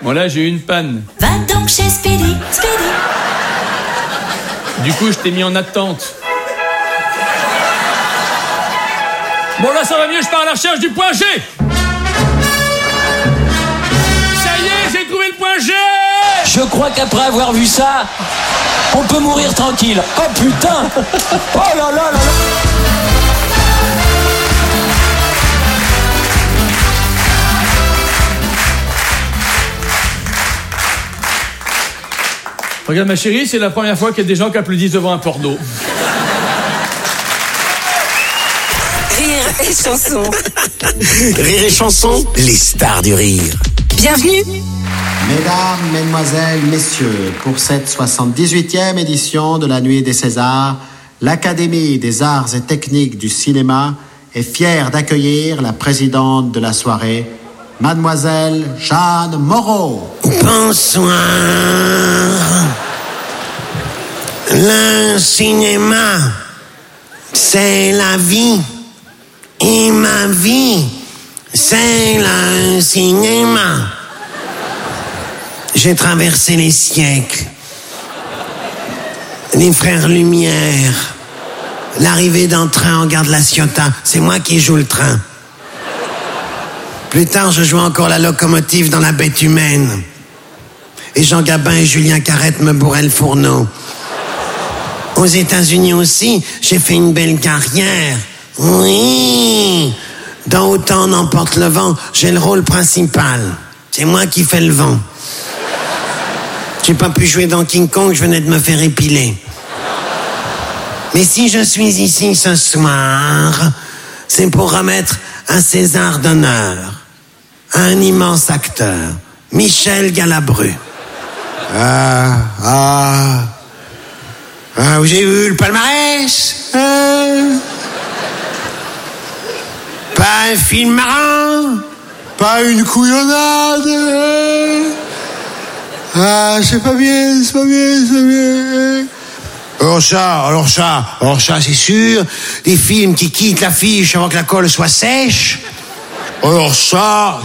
Bon là, j'ai eu une panne. Va donc chez Speedy, Speedy. Du coup, je t'ai mis en attente. Bon là, ça va mieux, je pars à la recherche du point G. Ça y est, j'ai trouvé le point G. Je crois qu'après avoir vu ça, on peut mourir tranquille. Oh putain. Oh là là là là. Regarde ma chérie, c'est la première fois qu'il y a des gens qui applaudissent devant un porno. Rire et chanson. Rire et chanson, les stars du rire. Bienvenue. Mesdames, Mesdemoiselles, Messieurs, pour cette 78e édition de la Nuit des Césars, l'Académie des Arts et Techniques du Cinéma est fière d'accueillir la présidente de la soirée, Mademoiselle Jeanne Moreau. Bonsoir. Le cinéma, c'est la vie. Et ma vie, c'est le cinéma. J'ai traversé les siècles. Les frères Lumière. L'arrivée d'un train en gare de la Ciotat. C'est moi qui joue le train. Plus tard, je jouais encore la locomotive dans La Bête humaine. Et Jean Gabin et Julien Carrette me bourraient le fourneau. Aux États-Unis aussi, j'ai fait une belle carrière. Oui. Dans Autant n'emporte le vent, j'ai le rôle principal. C'est moi qui fais le vent. J'ai pas pu jouer dans King Kong, je venais de me faire épiler. Mais si je suis ici ce soir, c'est pour remettre un César d'honneur à un immense acteur, Michel Galabru. Vous avez vu le palmarès? Pas un film marrant? Pas une couillonnade? C'est pas bien. Alors ça, c'est sûr. Des films qui quittent l'affiche avant que la colle soit sèche. Alors ça,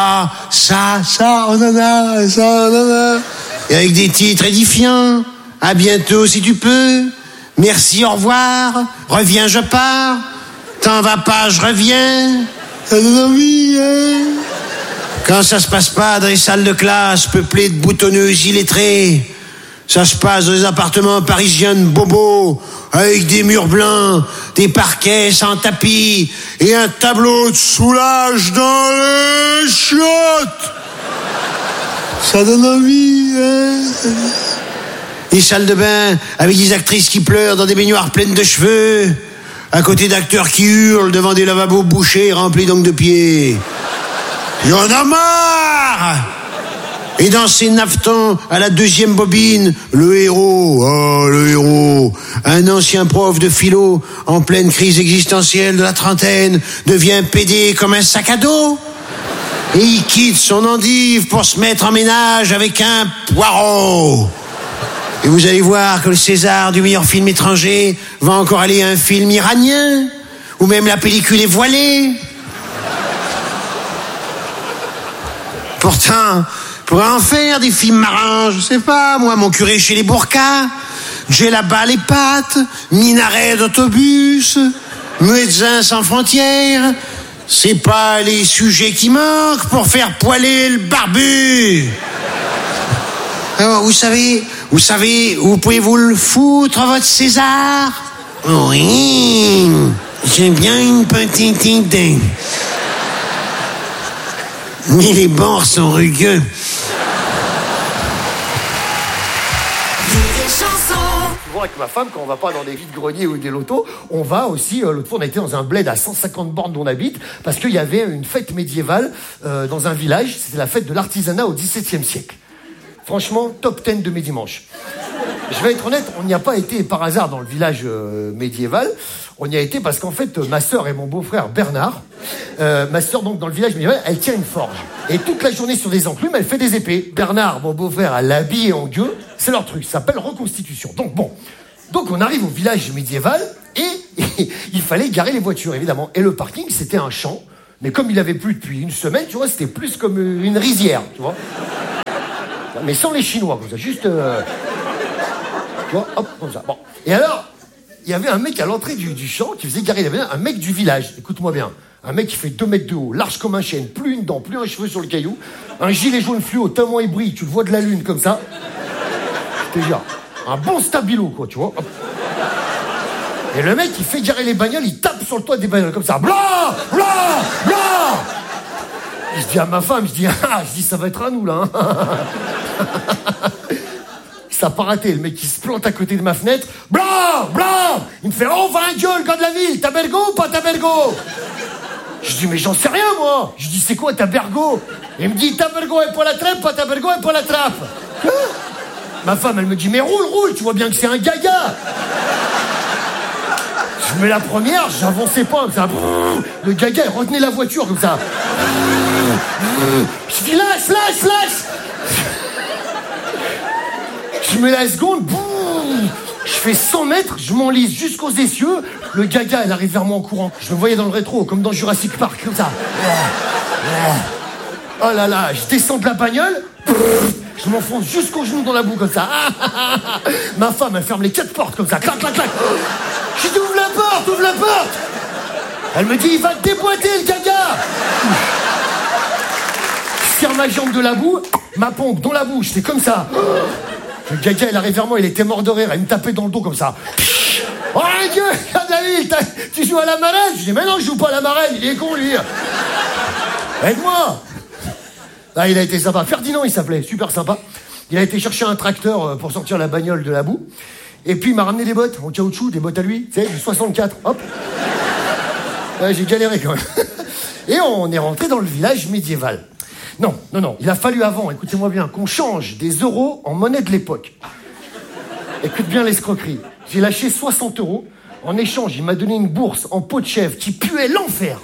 on en a. Et avec des titres édifiants. À bientôt si tu peux. Merci, au revoir. Reviens, je pars. T'en vas pas, je reviens. Ça donne envie, hein. Quand ça se passe pas dans les salles de classe peuplées de boutonneuses illettrées, ça se passe dans les appartements parisiens de bobos, avec des murs blancs, des parquets sans tapis, et un tableau de soulage dans les chiottes. Ça donne envie, hein. Des salles de bain avec des actrices qui pleurent dans des baignoires pleines de cheveux, à côté d'acteurs qui hurlent devant des lavabos bouchés remplis d'ongles de pied. Il y en a marre. Et dans ces navetons, à la deuxième bobine, le héros, un ancien prof de philo, en pleine crise existentielle de la trentaine, devient pédé comme un sac à dos. Et il quitte son endive pour se mettre en ménage avec un poireau. Et vous allez voir que le César du meilleur film étranger va encore aller à un film iranien, ou même la pellicule est voilée. Pourtant, pour en faire des films marrants, je sais pas, moi, Mon curé chez les Bourcas, J'ai là-bas les pattes, minaret d'autobus, médecins sans frontières, c'est pas les sujets qui manquent pour faire poiler le barbu. Alors, vous savez, où pouvez-vous le foutre, votre César? Oui, j'ai bien une petite idée. Mais les bords sont rugueux. Souvent avec ma femme, quand on va pas dans des vides-greniers ou des lotos, on va aussi, l'autre fois on a été dans un bled à 150 bornes d'où on habite, parce qu'il y avait une fête médiévale dans un village, c'était la fête de l'artisanat au XVIIe siècle. Franchement, top 10 de mes dimanches. Je vais être honnête, on n'y a pas été par hasard dans le village médiéval. On y a été parce qu'en fait, ma sœur et mon beau-frère Bernard, ma sœur donc dans le village médiéval, elle tient une forge. Et toute la journée sur des enclumes, elle fait des épées. Bernard, mon beau-frère, elle l'habille en gueux. C'est leur truc, ça s'appelle reconstitution. Donc on arrive au village médiéval et il fallait garer les voitures, évidemment. Et le parking, c'était un champ. Mais comme il avait plu depuis une semaine, tu vois, c'était plus comme une rizière, tu vois. Mais sans les Chinois, comme ça, juste... Tu vois, hop, comme ça. Bon. Et alors, il y avait un mec à l'entrée du champ qui faisait garer la bagnole, un mec du village, écoute-moi bien. Un mec qui fait 2 mètres de haut, large comme un chêne, plus une dent, plus un cheveu sur le caillou, un gilet jaune fluo, tellement il brille, tu le vois de la lune, comme ça. Je te jure, un bon stabilo, quoi, tu vois. Hop. Et le mec, il fait garer les bagnoles, il tape sur le toit des bagnoles, comme ça. Blah, blah, blah. Je dis à ma femme, je dis, ça va être à nous, là. Hein. Ça n'a pas raté, le mec, il se plante à côté de ma fenêtre. Blah, blah. Il me fait, oh, va un gueule, gars de la ville, t'as bergo ou pas t'as bergo? Je dis, mais j'en sais rien, moi. Je dis, c'est quoi ta bergo? Il me dit, ta bergo est pour la trappe, pas ta bergo est pour la trappe. Quoi? Ma femme, elle me dit, mais roule, tu vois bien que c'est un gaga. Je mets la première, j'avançais pas comme ça. Le gaga, il retenait la voiture comme ça. Je dis, lâche. Je mets la seconde, je fais 100 mètres, je m'enlise jusqu'aux essieux. Le gaga, il arrive vers moi en courant. Je le voyais dans le rétro, comme dans Jurassic Park, comme ça. Oh là là, je descends de la bagnole. Je m'enfonce jusqu'au genou dans la boue, comme ça. Ma femme, elle ferme les 4 portes, comme ça. Clac. Je dis, ouvre la porte. Elle me dit, il va te déboîter, le gaga. Je tire ma jambe de la boue, ma pompe dans la bouche, c'est comme ça. Le gaga, il arrive vers moi, il était mort de rire, il me tapait dans le dos comme ça. Oh mon Dieu, gars de la ville, tu joues à la marraine? Je dis, mais non, je joue pas à la marraine, il est con, lui. Aide-moi. Ah, il a été sympa. Ferdinand, il s'appelait, super sympa. Il a été chercher un tracteur pour sortir la bagnole de la boue. Et puis, il m'a ramené des bottes en caoutchouc, des bottes à lui, tu sais, du 64, hop. J'ai galéré quand même. Et on est rentré dans le village médiéval. Non, il a fallu avant, écoutez-moi bien, qu'on change des euros en monnaie de l'époque. Écoute bien l'escroquerie. J'ai lâché 60 €. En échange, il m'a donné une bourse en peau de chèvre qui puait l'enfer.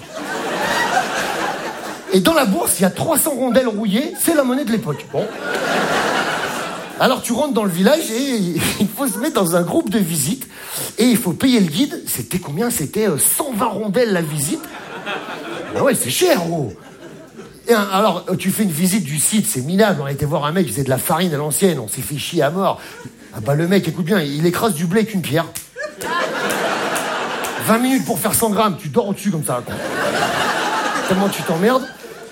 Et dans la bourse, il y a 300 rondelles rouillées, c'est la monnaie de l'époque. Bon. Alors tu rentres dans le village et il faut se mettre dans un groupe de visite et il faut payer le guide. C'était combien? C'était 120 rondelles la visite. Ah ouais, c'est cher, gros. Et alors, tu fais une visite du site, c'est minable. On a été voir un mec qui faisait de la farine à l'ancienne, on s'est fait chier à mort. Ah bah le mec, écoute bien, il écrase du blé avec une pierre. 20 minutes pour faire 100 grammes, tu dors au-dessus comme ça. Quoi. Tellement tu t'emmerdes.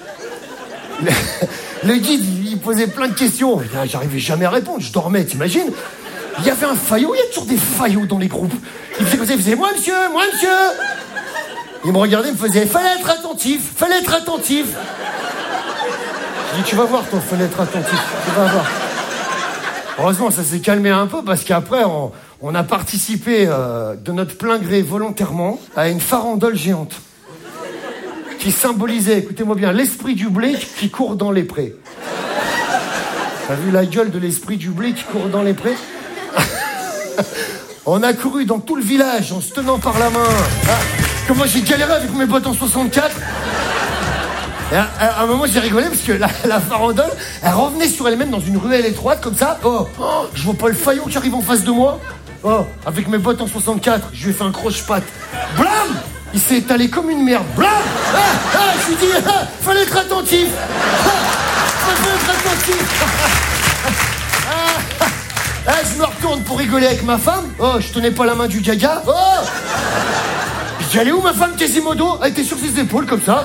Le guide, il posait plein de questions. J'arrivais jamais à répondre, je dormais, t'imagines? Il y avait un faillot, il y a toujours des faillots dans les groupes. Il faisait comme ça, il faisait, moi monsieur. Il me regardait, il me faisait, fallait être attentif. Je dis, tu vas voir, toi, fallait être attentif, tu vas voir. Heureusement, ça s'est calmé un peu, parce qu'après, on a participé de notre plein gré volontairement à une farandole géante. Qui symbolisait, écoutez-moi bien, l'esprit du blé qui court dans les prés. T'as vu la gueule de l'esprit du blé qui court dans les prés? On a couru dans tout le village en se tenant par la main. Ah, comment j'ai galéré avec mes bottes en 64. Et à un moment, j'ai rigolé parce que la farandole, elle revenait sur elle-même dans une ruelle étroite comme ça. Oh, je vois pas le faillot qui arrive en face de moi. Oh, avec mes bottes en 64, je lui ai fait un croche-patte. Blam! Il s'est étalé comme une merde. Blam! Je lui ai dit, fallait être attentif. Fallait être attentif. Je me retourne pour rigoler avec ma femme. Oh, je tenais pas la main du gaga. Oh! Je dis, elle est où ma femme Quasimodo? Elle était sur ses épaules comme ça.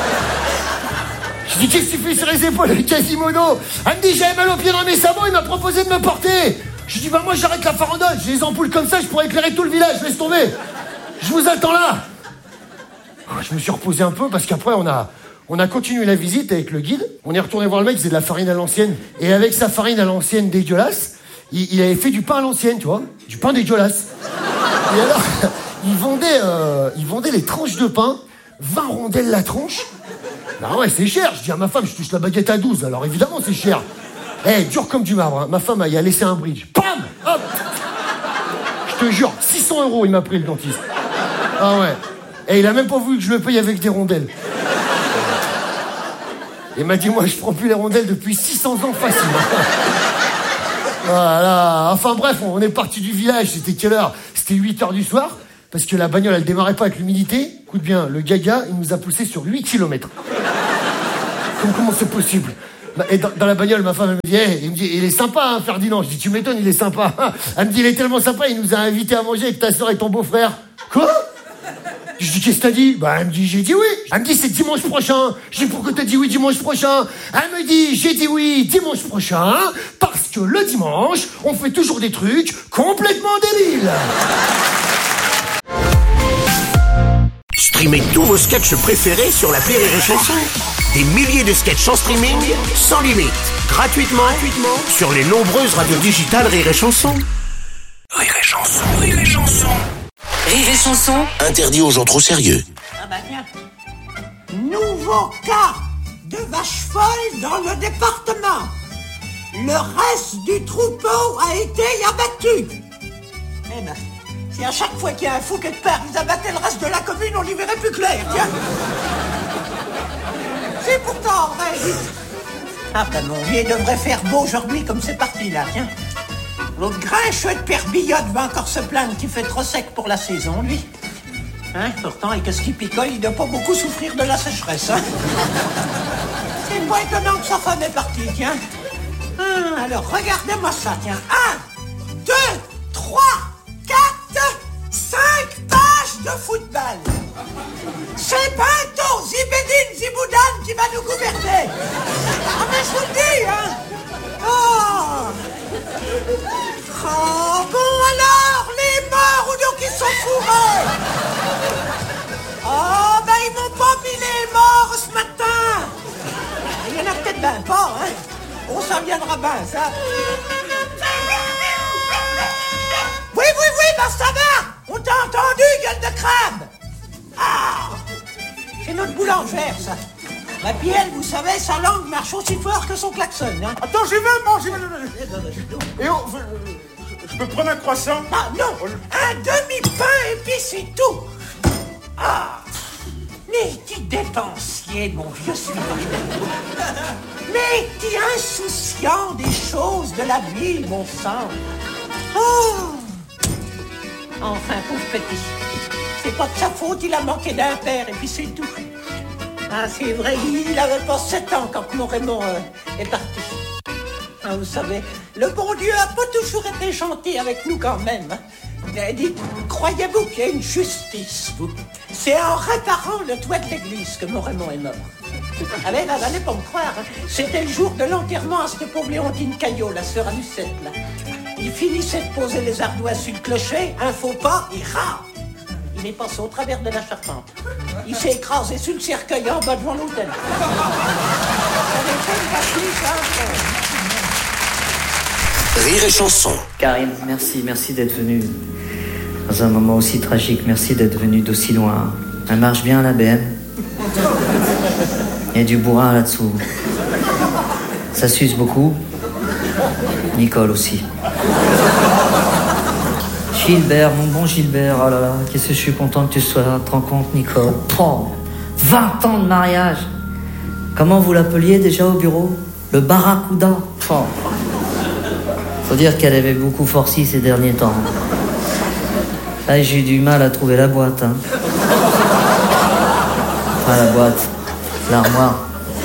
Je dis, qu'est-ce que tu fais sur les épaules avec Quasimodo? Elle me dit, j'avais mal aux pieds dans mes sabots, il m'a proposé de me porter. Je dis, bah moi j'arrête la farandole, j'ai les ampoules comme ça, je pourrais éclairer tout le village, laisse tomber. Je vous attends là. Je me suis reposé un peu parce qu'après on a continué la visite avec le guide. On est retourné voir le mec qui faisait de la farine à l'ancienne. Et avec sa farine à l'ancienne dégueulasse, il avait fait du pain à l'ancienne, tu vois. Du pain dégueulasse. Et alors, il vendait les tranches de pain, 20 rondelles la tranche. Ah ouais, c'est cher. Je dis à ma femme, je touche la baguette à 12, alors évidemment c'est cher. Dur comme du marbre. Hein. Ma femme, elle a laissé un bridge. Pam! Hop! Je te jure, 600 € il m'a pris le dentiste. Ah ouais. Et il a même pas voulu que je le paye avec des rondelles. Il m'a dit, moi, je prends plus les rondelles depuis 600 ans facile. Voilà. Enfin bref, on est parti du village. C'était quelle heure? C'était 8h du soir. Parce que la bagnole, elle démarrait pas avec l'humidité. Écoute bien, le gaga, il nous a poussé sur 8 km. Comment c'est possible? Et dans la bagnole, ma femme, elle me dit, hey, il est sympa, hein, Ferdinand. Je dis, tu m'étonnes, il est sympa. Elle me dit, il est tellement sympa, il nous a invités à manger avec ta soeur et ton beau-frère. Quoi? Je dis, qu'est-ce que t'as dit? Bah, elle me dit, j'ai dit oui. Elle me dit, c'est dimanche prochain. Je dis, pourquoi t'as dit oui dimanche prochain? Elle me dit, j'ai dit oui dimanche prochain, parce que le dimanche, on fait toujours des trucs complètement débiles. Streamez tous vos sketchs préférés sur l'appli Rire et Chanson. Des milliers de sketchs en streaming, sans limite, gratuitement sur les nombreuses radios digitales Rire et Chanson. Rire et Chanson, Rire et Chanson. Rire et Chanson. Interdit aux gens trop sérieux. Ah bah tiens. Nouveau cas de vache folle dans le département. Le reste du troupeau a été abattu. Eh ben, si à chaque fois qu'il y a un fou quelque part, vous abattez le reste de la commune, on y verrait plus clair, tiens. C'est pourtant vrai. Ah ben mon vieux, il devrait faire beau aujourd'hui comme c'est parti là, tiens. L'autre grincheux de Père Billotte va encore se plaindre qu'il fait trop sec pour la saison, lui. Hein, pourtant, et qu'est-ce qu'il picole, il doit pas beaucoup souffrir de la sécheresse, hein. C'est pas étonnant que sa femme est partie, tiens. Alors, regardez-moi ça, tiens. 1, 2, 3, 4, 5 pages de football. C'est bientôt Zibedine Ziboudan qui va nous gouverner. Ah mais je vous le dis, hein. Oh bon alors, les morts ou donc ils sont fourrés. Oh ben ils m'ont pas mis les morts ce matin. Il y en a peut-être ben pas, hein. On s'en viendra ben ça. Oui, ben ça va. On t'a entendu, gueule de crabe. Ah, c'est notre boulangère ça. La pielle, vous savez, sa langue marche aussi fort que son klaxon, hein. Attends, j'y vais, moi, j'y vais. Et je peux prendre un croissant? Ah non, un demi-pain et puis c'est tout. Ah, mais t'es dépensier, mon vieux Sylvain. Mais t'es insouciant des choses de la vie, mon sang. Oh. Enfin, pauvre petit, c'est pas de sa faute, il a manqué d'un père et puis c'est tout. Ah, c'est vrai, il avait pas 7 ans quand mon Raymond est parti. Ah, vous savez, le bon Dieu a pas toujours été gentil avec nous quand même. Dites, croyez-vous qu'il y a une justice, vous? C'est en réparant le toit de l'église que mon Raymond est mort. Ah ben, n'allez pas me croire, hein. C'était le jour de l'enterrement à cette pauvre Léontine Caillot, la sœur à Lucette, là. Il finissait de poser les ardoises sur le clocher, un faux pas, il rare. Il est passé au travers de la charpente. Il s'est écrasé sur le cercueil en bas devant l'hôtel. Rire et Chanson. Karine, merci d'être venue dans un moment aussi tragique. Merci d'être venue d'aussi loin. Elle marche bien la BM. Il y a du bourrin là-dessous. Ça suce beaucoup. Nicole aussi. Gilbert, mon bon Gilbert, oh là là, qu'est-ce que je suis content que tu sois là, te rends compte, Nicole. 20 ans de mariage. Comment vous l'appeliez déjà au bureau? Le Barracuda. Faut dire qu'elle avait beaucoup forci ces derniers temps. Là, j'ai eu du mal à trouver la boîte, hein. Enfin, la boîte, l'armoire.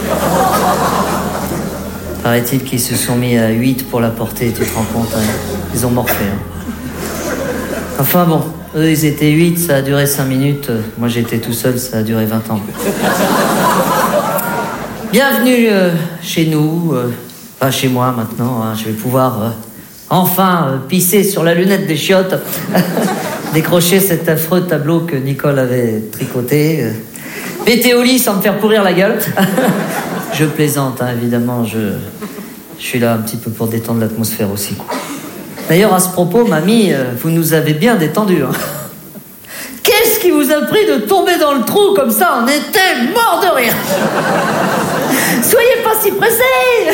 Paraît-il qu'ils se sont mis à 8 pour la porter, tu te rends compte, hein. Ils ont morflé, hein. Enfin bon, eux ils étaient 8, ça a duré 5 minutes. Moi j'étais tout seul, ça a duré 20 ans. Bienvenue chez nous, enfin chez moi maintenant, hein. Je vais pouvoir enfin pisser sur la lunette des chiottes. Décrocher cet affreux tableau que Nicole avait tricoté. Péter au lit sans me faire pourrir la gueule. Je plaisante, hein, évidemment, je suis là un petit peu pour détendre l'atmosphère aussi. D'ailleurs, à ce propos, mamie, vous nous avez bien détendu. Hein. Qu'est-ce qui vous a pris de tomber dans le trou comme ça? On était morts de rire. Soyez pas si pressés.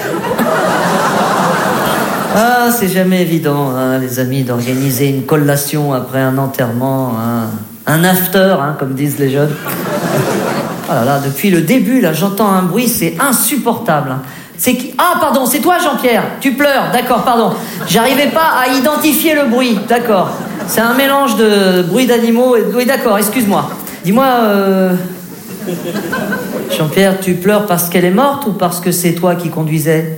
Ah, c'est jamais évident, hein, les amis, d'organiser une collation après un enterrement, hein, un after, hein, comme disent les jeunes. Oh là là, depuis le début, là, j'entends un bruit, c'est insupportable. Hein. C'est qui? Ah, pardon, c'est toi, Jean-Pierre. Tu pleures, d'accord, pardon. J'arrivais pas à identifier le bruit, d'accord. C'est un mélange de bruit d'animaux et... Oui, d'accord, excuse-moi. Dis-moi, Jean-Pierre, tu pleures parce qu'elle est morte ou parce que c'est toi qui conduisais?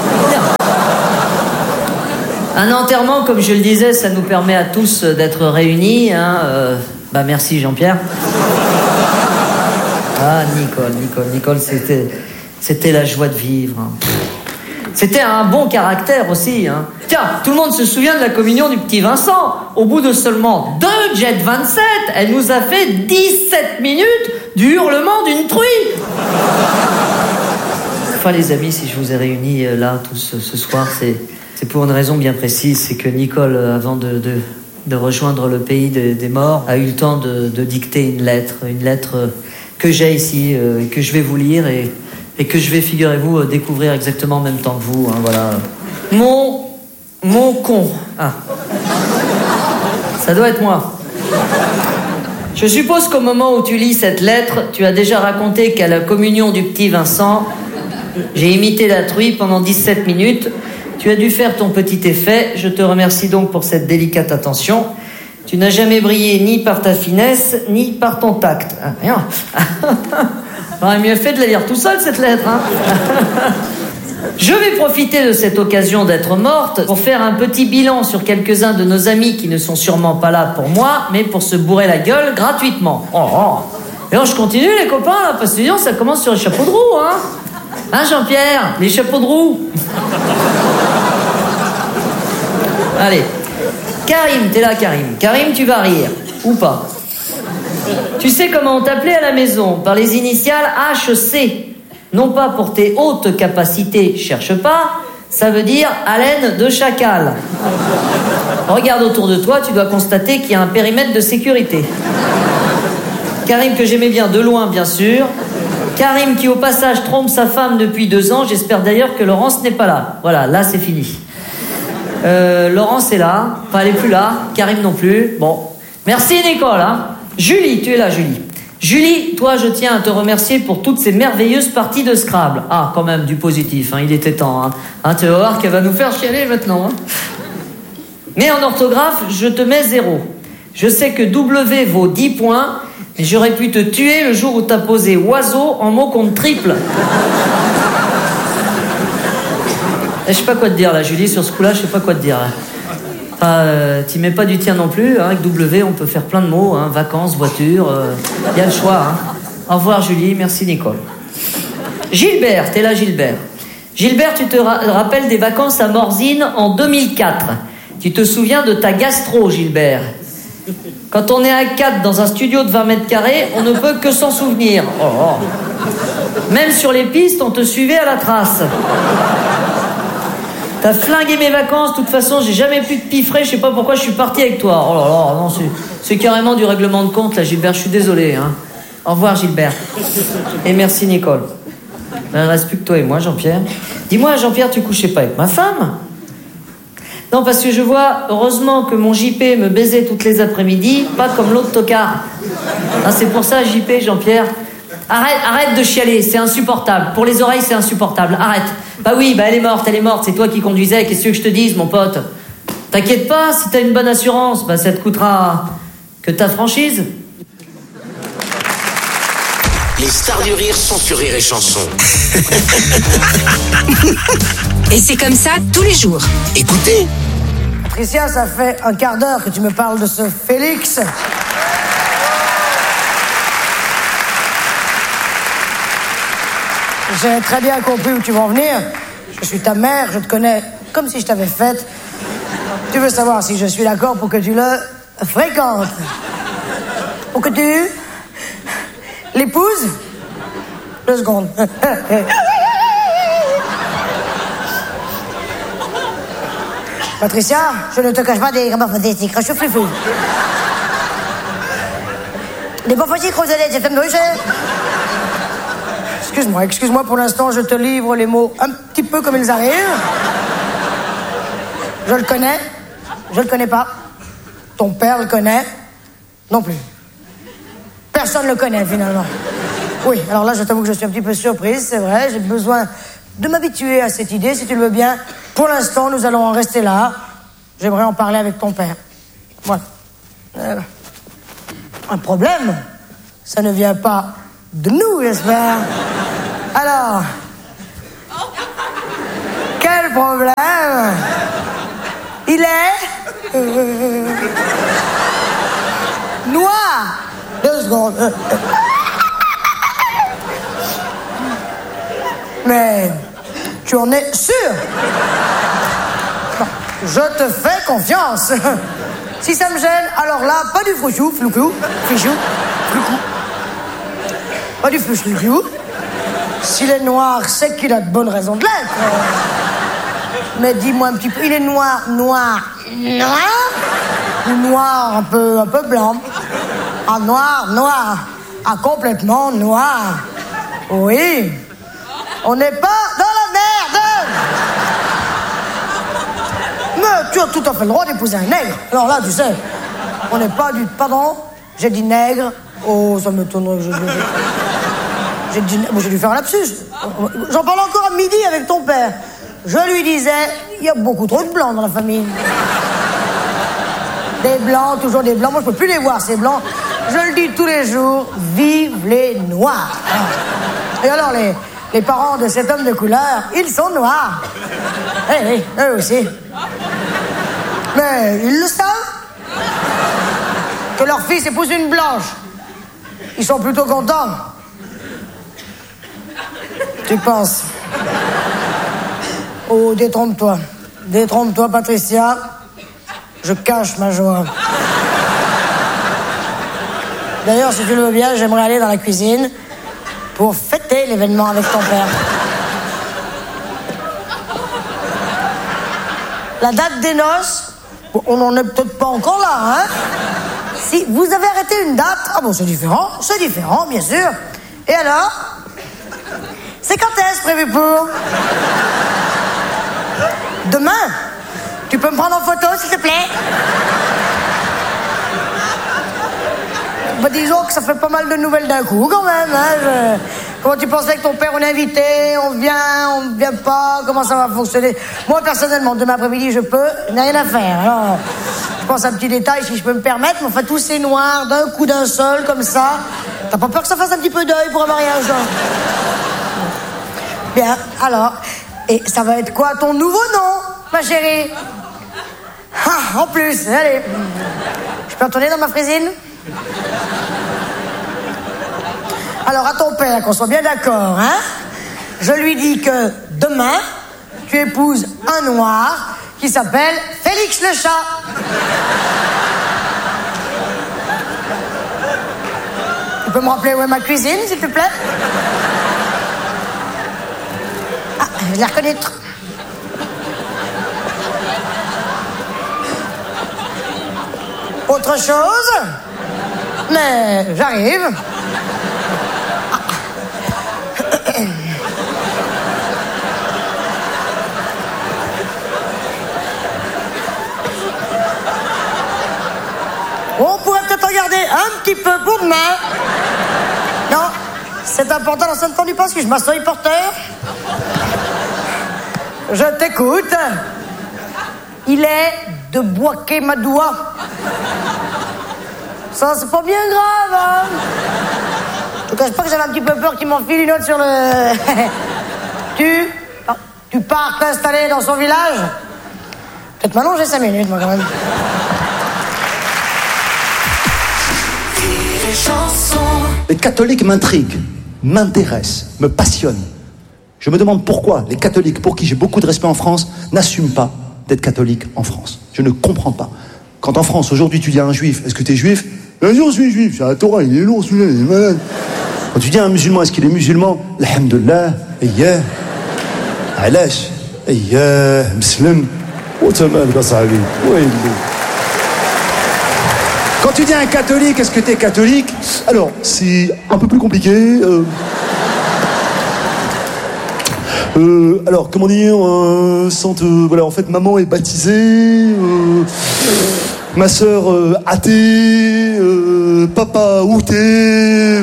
Un enterrement, comme je le disais, ça nous permet à tous d'être réunis. Hein. Merci Jean-Pierre. Ah, Nicole, c'était la joie de vivre. Hein. C'était un bon caractère aussi. Hein. Tiens, tout le monde se souvient de la communion du petit Vincent. Au bout de seulement 2 Jet 27, elle nous a fait 17 minutes du hurlement d'une truie. Enfin, les amis, si je vous ai réunis là tous ce soir, c'est pour une raison bien précise. C'est que Nicole, avant de rejoindre le pays des morts, a eu le temps de dicter une lettre que j'ai ici, que je vais vous lire et que je vais, figurez-vous, découvrir exactement en même temps que vous. Hein, voilà. Mon con. Ah. Ça doit être moi. Je suppose qu'au moment où tu lis cette lettre, tu as déjà raconté qu'à la communion du petit Vincent, j'ai imité la truie pendant 17 minutes. Tu as dû faire ton petit effet. Je te remercie donc pour cette délicate attention. Tu n'as jamais brillé ni par ta finesse, ni par ton tact. Ah, rien. J'aurais mieux fait de la lire tout seul, cette lettre. Hein. Je vais profiter de cette occasion d'être morte pour faire un petit bilan sur quelques-uns de nos amis qui ne sont sûrement pas là pour moi, mais pour se bourrer la gueule gratuitement. Et alors je continue, les copains, là, parce que ça commence sur les chapeaux de roue, hein. Hein, Jean-Pierre? Les chapeaux de roue. Allez. Karim, t'es là, Karim. Karim, tu vas rire. Ou pas. Tu sais comment on t'appelait à la maison? Par les initiales HC. Non pas pour tes hautes capacités, cherche pas. Ça veut dire haleine de chacal. Regarde autour de toi, tu dois constater qu'il y a un périmètre de sécurité. Karim que j'aimais bien de loin, bien sûr. Karim qui au passage trompe sa femme depuis 2 ans. J'espère d'ailleurs que Laurence n'est pas là. Voilà, là c'est fini. Laurence est là. Enfin, elle est plus là. Karim non plus. Bon. Merci Nicole. Hein. Julie, tu es là, Julie. Julie, toi, je tiens à te remercier pour toutes ces merveilleuses parties de Scrabble. Ah, quand même, du positif. Hein, il était temps. Hein, tu vas voir qu'elle va nous faire chialer maintenant. Hein. Mais en orthographe, je te mets 0. Je sais que W vaut 10 points, mais j'aurais pu te tuer le jour où t'as posé oiseau en mot compte triple. Je sais pas quoi te dire là, Julie, sur ce coup-là, je sais pas quoi te dire. T'y mets pas du tien non plus, hein, avec W, on peut faire plein de mots, hein, vacances, voiture, y a le choix. Hein. Au revoir Julie, merci Nicole. Gilbert, t'es là Gilbert. Gilbert, tu te rappelles des vacances à Morzine en 2004. Tu te souviens de ta gastro, Gilbert. Quand on est à 4 dans un studio de 20 mètres carrés, on ne peut que s'en souvenir. Même sur les pistes, on te suivait à la trace. T'as flingué mes vacances, de toute façon, j'ai jamais pu te piffrer, je sais pas pourquoi je suis parti avec toi. Oh là là, non, c'est carrément du règlement de compte, là, Gilbert, je suis désolé. Hein. Au revoir, Gilbert. Et merci, Nicole. Il ne reste plus que toi et moi, Jean-Pierre. Dis-moi, Jean-Pierre, tu couchais pas avec ma femme? Non, parce que je vois, heureusement que mon JP me baisait toutes les après-midi, pas comme l'autre tocard. Ah, c'est pour ça, JP, Jean-Pierre. Arrête de chialer, c'est insupportable. Pour les oreilles, c'est insupportable. Arrête. Bah oui, elle est morte, c'est toi qui conduisais. Qu'est-ce que je te dise, mon pote? T'inquiète pas, si t'as une bonne assurance, ça te coûtera que ta franchise. Les stars du rire sont sur Rire et Chanson. Et c'est comme ça tous les jours. Écoutez. Patricia, ça fait un quart d'heure que tu me parles de ce Félix. J'ai très bien compris où tu veux en venir. Je suis ta mère, je te connais comme si je t'avais faite. Tu veux savoir si je suis d'accord pour que tu le fréquentes. Pour que tu l'épouses. 2 secondes. Patricia, je ne te cache pas des gramophonétiques. Je suis fou. Des morphologiques roselets, j'ai fait me gruger. Excuse-moi, pour l'instant, je te livre les mots un petit peu comme ils arrivent. Je le connais pas. Ton père le connaît, non plus. Personne le connaît, finalement. Oui, alors là, je t'avoue que je suis un petit peu surprise, c'est vrai. J'ai besoin de m'habituer à cette idée, si tu le veux bien. Pour l'instant, nous allons en rester là. J'aimerais en parler avec ton père. Voilà. Un problème, ça ne vient pas de nous, j'espère. Alors, quel problème? Il est noir. 2 secondes. Mais tu en es sûr? Non, je te fais confiance. Si ça me gêne, alors là, pas du flouchou, floucou, fichou, floucou. Pas du flouchou. S'il est noir, c'est qu'il a de bonnes raisons de l'être. Mais dis-moi un petit peu, il est noir, ou noir un peu blanc? Ah, noir. Ah, complètement noir. Oui. On n'est pas dans la merde. Mais tu as tout à fait le droit d'épouser un nègre. Alors là, tu sais, on n'est pas du... Pardon? J'ai dit nègre. Oh, ça m'étonnerait que j'ai dû faire un lapsus. J'en parlais encore à midi avec ton père. Je lui disais, il y a beaucoup trop de blancs dans la famille. Des blancs, toujours des blancs. Moi, je peux plus les voir, ces blancs. Je le dis tous les jours, vive les noirs. Et alors, les parents de cet homme de couleur, ils sont noirs. Eh, eux aussi. Mais ils le savent. Que leur fils épouse une blanche. Ils sont plutôt contents. Tu penses? Oh, détrompe-toi. Détrompe-toi, Patricia. Je cache ma joie. D'ailleurs, si tu le veux bien, j'aimerais aller dans la cuisine pour fêter l'événement avec ton père. La date des noces, on n'en est peut-être pas encore là, hein? Si vous avez arrêté une date, ah bon, c'est différent, bien sûr. Et alors? C'est quand est-ce prévu pour? Demain? Tu peux me prendre en photo, s'il te plaît? Bah, disons que ça fait pas mal de nouvelles d'un coup, quand même, hein. Comment tu pensais que ton père, on est invité, on vient pas, comment ça va fonctionner? Moi, personnellement, demain après-midi, je peux, il n'y a rien à faire. Alors, je pense à un petit détail, si je peux me permettre, mais enfin, tous ces noirs, d'un coup, d'un seul, comme ça. T'as pas peur que ça fasse un petit peu d'œil pour un mariage, hein? Bien, alors, et ça va être quoi ton nouveau nom, ma chérie? Ah, en plus, allez. Je peux retourner dans ma frésine? Alors, à ton père, qu'on soit bien d'accord, hein? Je lui dis que demain, tu épouses un noir qui s'appelle Félix le chat. Tu peux me rappeler où est ma cuisine, s'il te plaît? Ah, je vais la reconnaître. Autre chose? Mais j'arrive. On pourrait peut-être regarder un petit peu pour demain. Non, c'est important dans ce temps du passe que je m'assois porteur. Je t'écoute. Il est de Boaké-Madoua. Ça, c'est pas bien grave, hein? Je te cache pas que j'avais un petit peu peur qu'il m'enfile une autre sur le... Tu pars t'installer dans son village? Peut-être maintenant, j'ai 5 minutes, moi, quand même. Les catholiques m'intriguent, m'intéressent, me passionnent. Je me demande pourquoi les catholiques, pour qui j'ai beaucoup de respect en France, n'assument pas d'être catholiques en France. Je ne comprends pas. Quand en France, aujourd'hui, tu dis à un juif, est-ce que tu es juif? Bien sûr, je suis juif, c'est la Torah, il est lourd, celui-là, il est malade. Quand tu dis à un musulman, est-ce qu'il est musulman? Alhamdulillah, ayyah, alash, ayyah, muslim. Quand tu dis à un catholique, est-ce que tu es catholique? Alors, c'est un peu plus compliqué. Alors, comment dire, voilà, en fait, maman est baptisée, ma sœur athée, papa outé.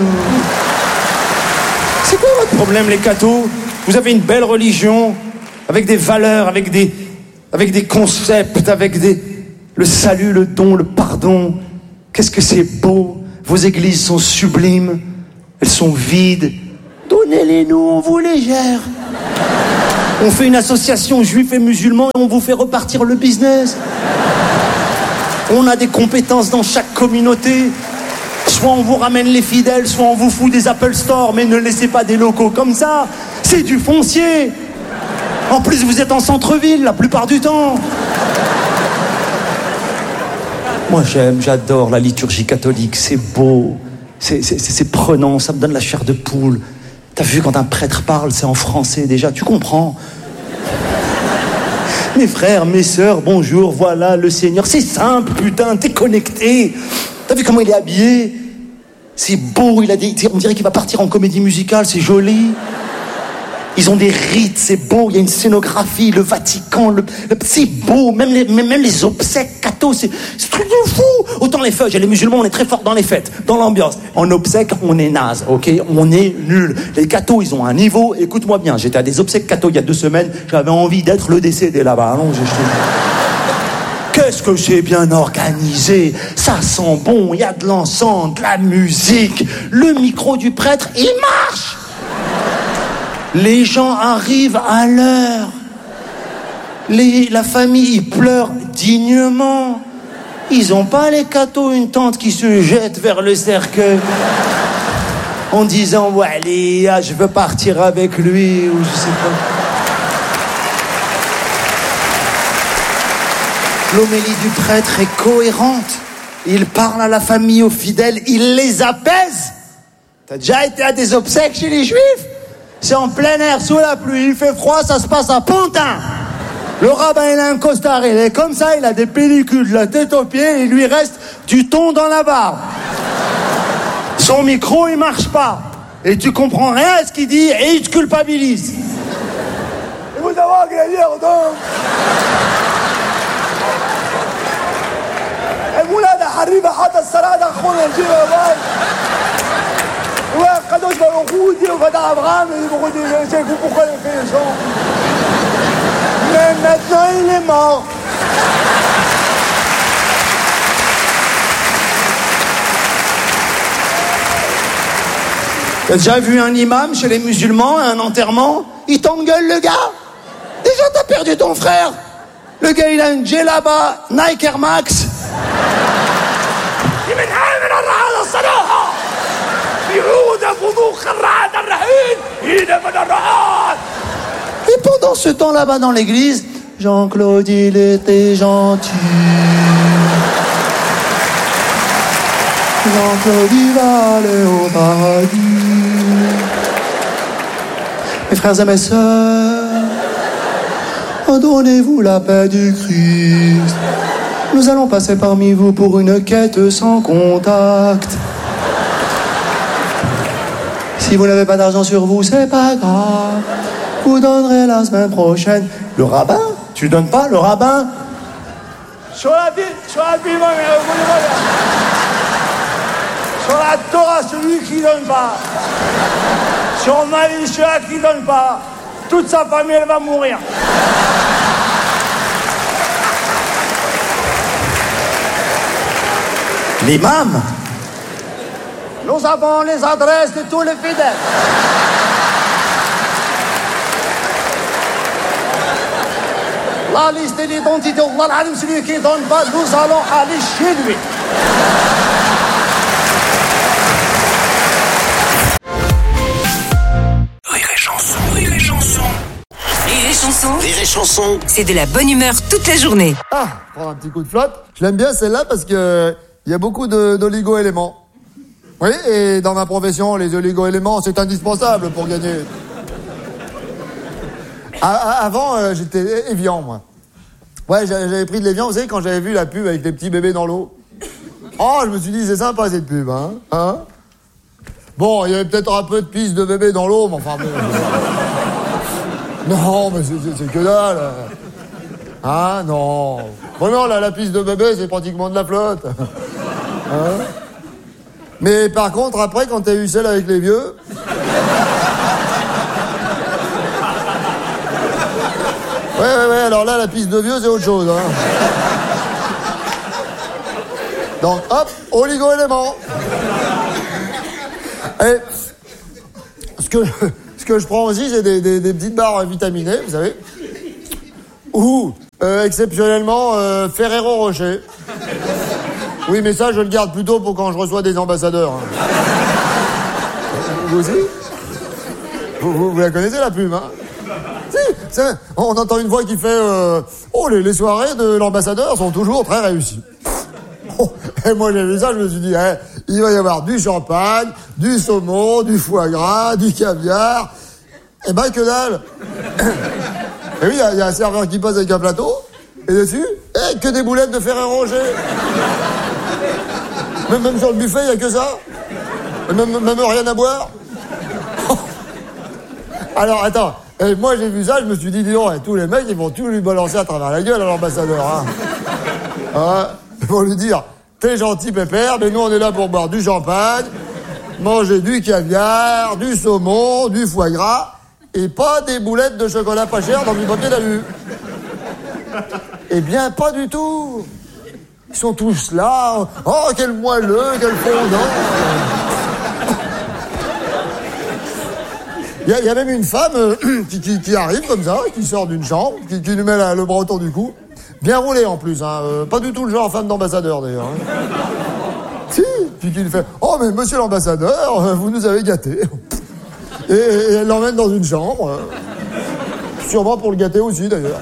C'est quoi votre problème, les cathos? Vous avez une belle religion, avec des valeurs, avec des concepts, avec le salut, le don, le pardon. Qu'est-ce que c'est beau. Vos églises sont sublimes. Elles sont vides. Donnez-les-nous, on vous les gère. On fait une association juifs et musulmans et on vous fait repartir le business. On a des compétences dans chaque communauté. Soit on vous ramène les fidèles, soit on vous fout des Apple Store, mais ne laissez pas des locaux comme ça. C'est du foncier. En plus, vous êtes en centre-ville la plupart du temps. Moi, j'adore la liturgie catholique. C'est beau, c'est prenant, ça me donne la chair de poule. T'as vu, quand un prêtre parle, c'est en français déjà, tu comprends. Mes frères, mes sœurs, bonjour, voilà le Seigneur. C'est simple, putain, t'es connecté. T'as vu comment il est habillé? C'est beau, on dirait qu'il va partir en comédie musicale, c'est joli. Ils ont des rites, c'est beau, il y a une scénographie, le Vatican, c'est beau, même les obsèques cathos, c'est un truc de fou. Autant les feuilles, les musulmans, on est très forts dans les fêtes, dans l'ambiance. En obsèques, on est naze, ok? On est nul. Les cathos, ils ont un niveau, écoute-moi bien, j'étais à des obsèques cathos il y a 2 semaines, j'avais envie d'être le décédé là-bas. Allons, qu'est-ce que c'est bien organisé, ça sent bon, il y a de l'encens, de la musique, le micro du prêtre, il marche. Les gens arrivent à l'heure. La famille pleure dignement. Ils ont pas les cathos une tante qui se jette vers le cercueil en disant ouais allez, je veux partir avec lui ou je sais pas. L'homélie du prêtre est cohérente. Il parle à la famille, aux fidèles, il les apaise. T'as déjà été à des obsèques chez les juifs? C'est en plein air, sous la pluie, il fait froid, ça se passe à Pantin. Le rabbin, il a un costard, il est comme ça, il a des pellicules de la tête aux pieds, il lui reste du thon dans la barbe. Son micro, il marche pas. Et tu comprends rien à ce qu'il dit et il te culpabilise. Et vous avez gagné, donc. المولاد حريبة حتى السرادة خذوا الجيبة باي وقدوش بروخودي وفدا أبغام بروخودي شيء pourquoi il fait les gens mais maintenant il est mort. T'as déjà vu un imam chez les musulmans à un enterrement? Il t'engueule le gars. Déjà t'as perdu ton frère. Le gars il a une djellaba Nike Air Max. Et pendant ce temps là-bas dans l'église, Jean-Claude il était gentil. Jean-Claude il va aller au paradis. Mes frères et mes sœurs, donnez-vous la paix du Christ. Nous allons passer parmi vous pour une quête sans contact. Si vous n'avez pas d'argent sur vous, c'est pas grave. Vous donnerez la semaine prochaine. Le rabbin? Tu donnes pas, le rabbin? Sur la Torah, celui qui donne pas. Sur ma vie, celui qui donne pas. Toute sa famille, elle va mourir. L'imam, nous avons les adresses de tous les fidèles. La liste de l'identité, celui qui ne donne pas, nous allons aller chez lui. Rire et chanson, rire et chanson. Rire et chanson. Rire et chanson. C'est de la bonne humeur toute la journée. Ah, prends un petit coup de flotte. Je l'aime bien celle-là parce que il y a beaucoup d'oligo-éléments. Oui, et dans ma profession, les oligo-éléments, c'est indispensable pour gagner. Avant, j'étais Evian, moi. Ouais, j'avais pris de l'Evian, vous savez, quand j'avais vu la pub avec les petits bébés dans l'eau. Oh, je me suis dit, c'est sympa cette pub, hein. Bon, il y avait peut-être un peu de pisse de bébé dans l'eau, mais enfin bon. Non, mais c'est que dalle. Ah, non. Bon, non, la pisse de bébé, c'est pratiquement de la flotte. Hein? Mais par contre, après, quand t'as eu celle avec les vieux... Ouais, alors là, la piste de vieux, c'est autre chose, hein. Donc, hop, oligo-éléments. Et ce que je prends aussi, c'est des petites barres vitaminées, vous savez. Ou, exceptionnellement, Ferrero Rocher. Oui, mais ça, je le garde plutôt pour quand je reçois des ambassadeurs. Vous aussi? Vous la connaissez, la pub, hein? Si, on entend une voix qui fait oh, les soirées de l'ambassadeur sont toujours très réussies. Oh, et moi, j'ai vu ça, je me suis dit, il va y avoir du champagne, du saumon, du foie gras, du caviar. Eh ben, que dalle. Et oui, il y a un serveur qui passe avec un plateau, et dessus, que des boulettes de Ferrero Rocher. Même sur le buffet, il n'y a que ça. Même rien à boire. Alors, attends. Et moi, j'ai vu ça, je me suis dit, dis donc, tous les mecs, ils vont tout lui balancer à travers la gueule à l'ambassadeur. Hein. Ils vont lui dire, t'es gentil, pépère, mais nous, on est là pour boire du champagne, manger du caviar, du saumon, du foie gras, et pas des boulettes de chocolat pas cher dans du papier d'alu. Eh bien, pas du tout. Ils sont tous là. Oh, quel moelleux, quel fondant. Il y a même une femme qui arrive comme ça, qui sort d'une chambre, qui lui met le bras autour du cou. Bien roulé en plus, hein. Pas du tout le genre femme d'ambassadeur d'ailleurs. Hein. Si, puis qui lui fait « Oh mais monsieur l'ambassadeur, vous nous avez gâtés. » Et elle l'emmène dans une chambre, sûrement pour le gâter aussi d'ailleurs.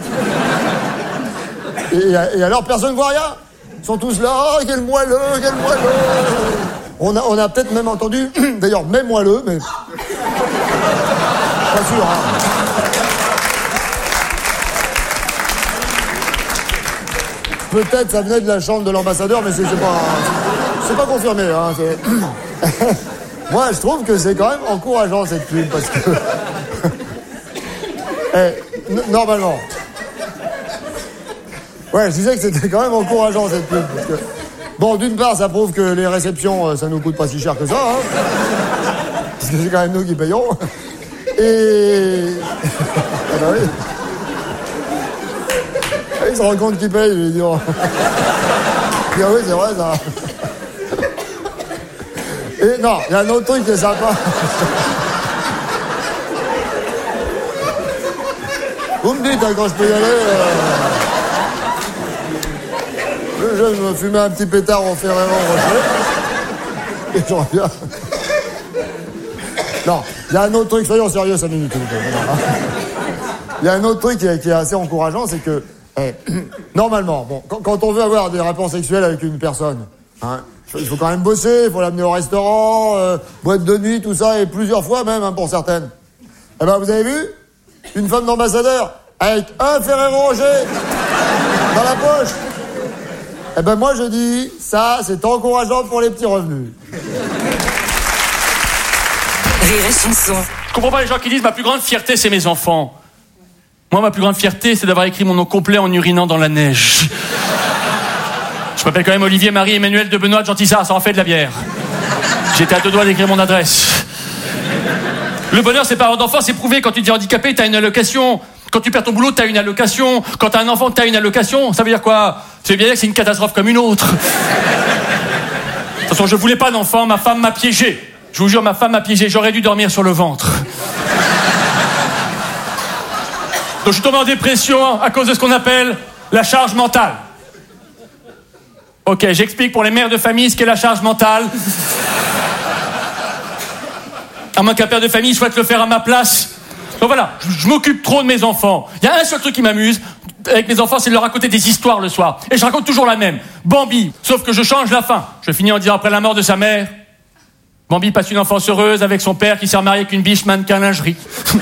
Et alors personne ne voit rien. Ils sont tous là, oh quel moelleux, quel moelleux. On a peut-être même entendu, d'ailleurs même moelleux, mais... Pas sûr, hein. Peut-être ça venait de la chambre de l'ambassadeur, mais c'est pas confirmé. Hein, moi, je trouve que c'est quand même encourageant cette pub, parce que... normalement... Ouais, je disais que c'était quand même encourageant cette pub, parce que... Bon, d'une part, ça prouve que les réceptions, ça nous coûte pas si cher que ça, hein. Parce que c'est quand même nous qui payons. Et... ah bah oui. Il se rend compte qu'il paye, lui, disons. Ah oui, c'est vrai, ça. Et non, il y a un autre truc qui est sympa. Vous me dites, hein, quand je peux y aller... Je me fumais un petit pétard au Ferrero Rocher. Et je reviens. Non, il y a un autre truc, soyons sérieux 5 minutes. Il y a un autre truc qui est assez encourageant, c'est que... normalement, bon, quand on veut avoir des rapports sexuels avec une personne, hein, il faut quand même bosser, il faut l'amener au restaurant, boîte de nuit, tout ça, et plusieurs fois même, hein, pour certaines. Eh ben, vous avez vu? Une femme d'ambassadeur avec un Ferrero Rocher dans la poche. Eh ben, moi, je dis, ça, c'est encourageant pour les petits revenus. Rire et chanson. Je comprends pas les gens qui disent, ma plus grande fierté, c'est mes enfants. Moi, ma plus grande fierté, c'est d'avoir écrit mon nom complet en urinant dans la neige. Je m'appelle quand même Olivier Marie Emmanuel de Benoît de Gentissart, ça en fait de la bière. J'étais à 2 doigts d'écrire mon adresse. Le bonheur, c'est pas avoir d'enfant, c'est prouvé. Quand tu te dis handicapé, t'as une allocation. Quand tu perds ton boulot, t'as une allocation. Quand t'as un enfant, t'as une allocation. Ça veut dire quoi? Ça veut bien dire que c'est une catastrophe comme une autre. De toute façon, je voulais pas d'enfant, ma femme m'a piégé. Je vous jure, ma femme m'a piégé. J'aurais dû dormir sur le ventre. Donc je suis tombé en dépression à cause de ce qu'on appelle la charge mentale. Ok, j'explique pour les mères de famille ce qu'est la charge mentale. À moins qu'un père de famille souhaite le faire à ma place. Donc voilà, je m'occupe trop de mes enfants. Il y a un seul truc qui m'amuse avec mes enfants, c'est de leur raconter des histoires le soir. Et je raconte toujours la même. Bambi, sauf que je change la fin. Je finis en disant après la mort de sa mère, Bambi passe une enfance heureuse avec son père qui s'est remarié avec une biche mannequin lingerie.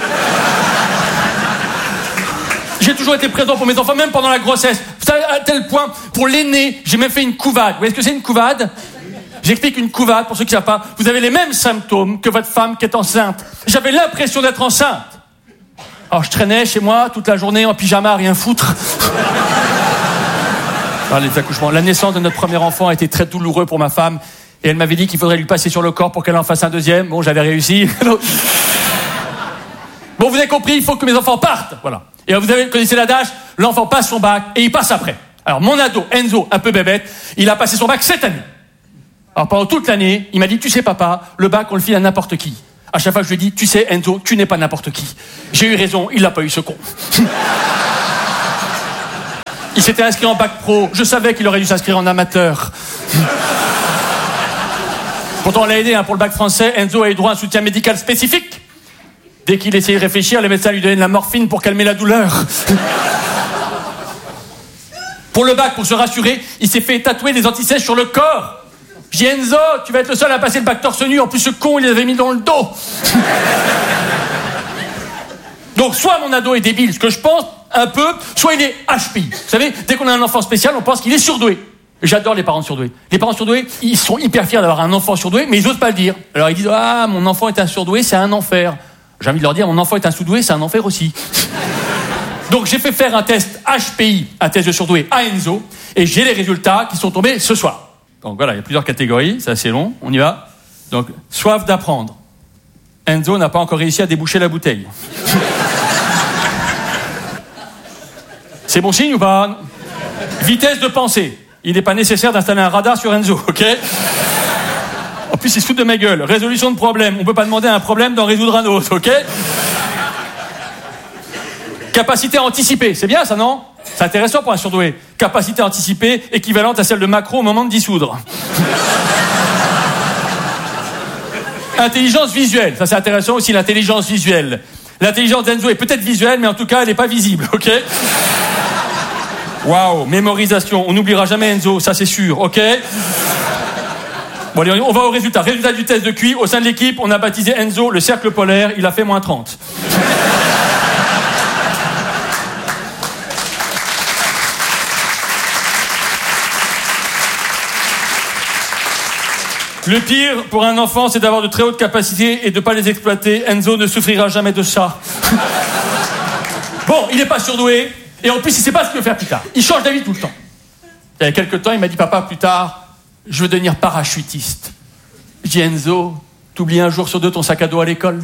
J'ai toujours été présent pour mes enfants, même pendant la grossesse. Vous savez, à tel point, pour l'aîné, j'ai même fait une couvade. Vous voyez ce que c'est une couvade? J'explique une couvade, pour ceux qui ne savent pas. Vous avez les mêmes symptômes que votre femme qui est enceinte. J'avais l'impression d'être enceinte. Alors je traînais chez moi toute la journée en pyjama à rien foutre. Alors, les accouchements. La naissance de notre premier enfant a été très douloureux pour ma femme. Et elle m'avait dit qu'il faudrait lui passer sur le corps pour qu'elle en fasse un deuxième. Bon, j'avais réussi. Bon, vous avez compris, il faut que mes enfants partent. Voilà. Et vous connaissez l'adage, l'enfant passe son bac et il passe après. Alors mon ado, Enzo, un peu bébête, il a passé son bac cette année. Alors pendant toute l'année, il m'a dit, tu sais papa, le bac on le file à n'importe qui. À chaque fois, je lui dis, tu sais, Enzo, tu n'es pas n'importe qui. J'ai eu raison, il l'a pas eu, ce con. Il s'était inscrit en bac pro. Je savais qu'il aurait dû s'inscrire en amateur. Pourtant, on l'a aidé pour le bac français. Enzo a eu droit à un soutien médical spécifique. Dès qu'il essayait de réfléchir, les médecins lui donnaient de la morphine pour calmer la douleur. Pour le bac, pour se rassurer, il s'est fait tatouer des antisèches sur le corps. Je dis, Enzo, tu vas être le seul à passer le bac torse nu. En plus, ce con, il les avait mis dans le dos. Donc, soit mon ado est débile, ce que je pense un peu, soit il est HPI. Vous savez, dès qu'on a un enfant spécial, on pense qu'il est surdoué. J'adore les parents surdoués. Les parents surdoués, ils sont hyper fiers d'avoir un enfant surdoué, mais ils osent pas le dire. Alors ils disent, ah, mon enfant est un surdoué, c'est un enfer. J'ai envie de leur dire, mon enfant est un surdoué, c'est un enfer aussi. Donc j'ai fait faire un test HPI, un test de surdoué à Enzo, et j'ai les résultats qui sont tombés ce soir. Donc voilà, il y a plusieurs catégories, c'est assez long, on y va. Donc, soif d'apprendre. Enzo n'a pas encore réussi à déboucher la bouteille. C'est bon signe ou pas? Vitesse de pensée. Il n'est pas nécessaire d'installer un radar sur Enzo, ok? En plus, il se fout de ma gueule. Résolution de problème. On ne peut pas demander à un problème d'en résoudre un autre, ok? Capacité à anticiper. C'est bien ça, non? C'est intéressant pour un surdoué. Capacité à anticiper équivalente à celle de Macron au moment de dissoudre. Intelligence visuelle. Ça, c'est intéressant aussi, l'intelligence visuelle. L'intelligence d'Enzo est peut-être visuelle, mais en tout cas, elle n'est pas visible, ok? Waouh, mémorisation. On n'oubliera jamais Enzo, ça c'est sûr, ok? Bon, allez, on va au résultat. Résultat du test de QI. Au sein de l'équipe, on a baptisé Enzo le cercle polaire. Il a fait moins 30. Le pire pour un enfant, c'est d'avoir de très hautes capacités et de ne pas les exploiter. Enzo ne souffrira jamais de ça. Bon, il n'est pas surdoué. Et en plus, il ne sait pas ce qu'il veut faire plus tard. Il change d'avis tout le temps. Il y a quelques temps, il m'a dit, papa, plus tard, je veux devenir parachutiste. Je dis, Enzo, t'oublies un jour sur deux ton sac à dos à l'école.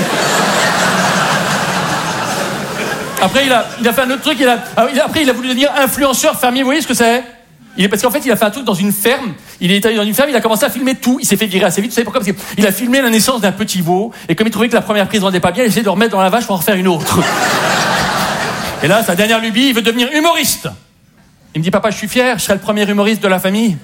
Après, il a fait un autre truc. Après, il a voulu devenir influenceur fermier. Vous voyez ce que c'est? Parce qu'en fait, il a fait un truc dans une ferme. Il est allé dans une ferme, il a commencé à filmer tout. Il s'est fait virer assez vite. Vous savez pourquoi? Parce qu'il a filmé la naissance d'un petit veau. Et comme il trouvait que la première prise ne rendait pas bien, il a essayé de le remettre dans la vache pour en refaire une autre. Et là, sa dernière lubie, il veut devenir humoriste. Il me dit, papa, je suis fier, je serai le premier humoriste de la famille.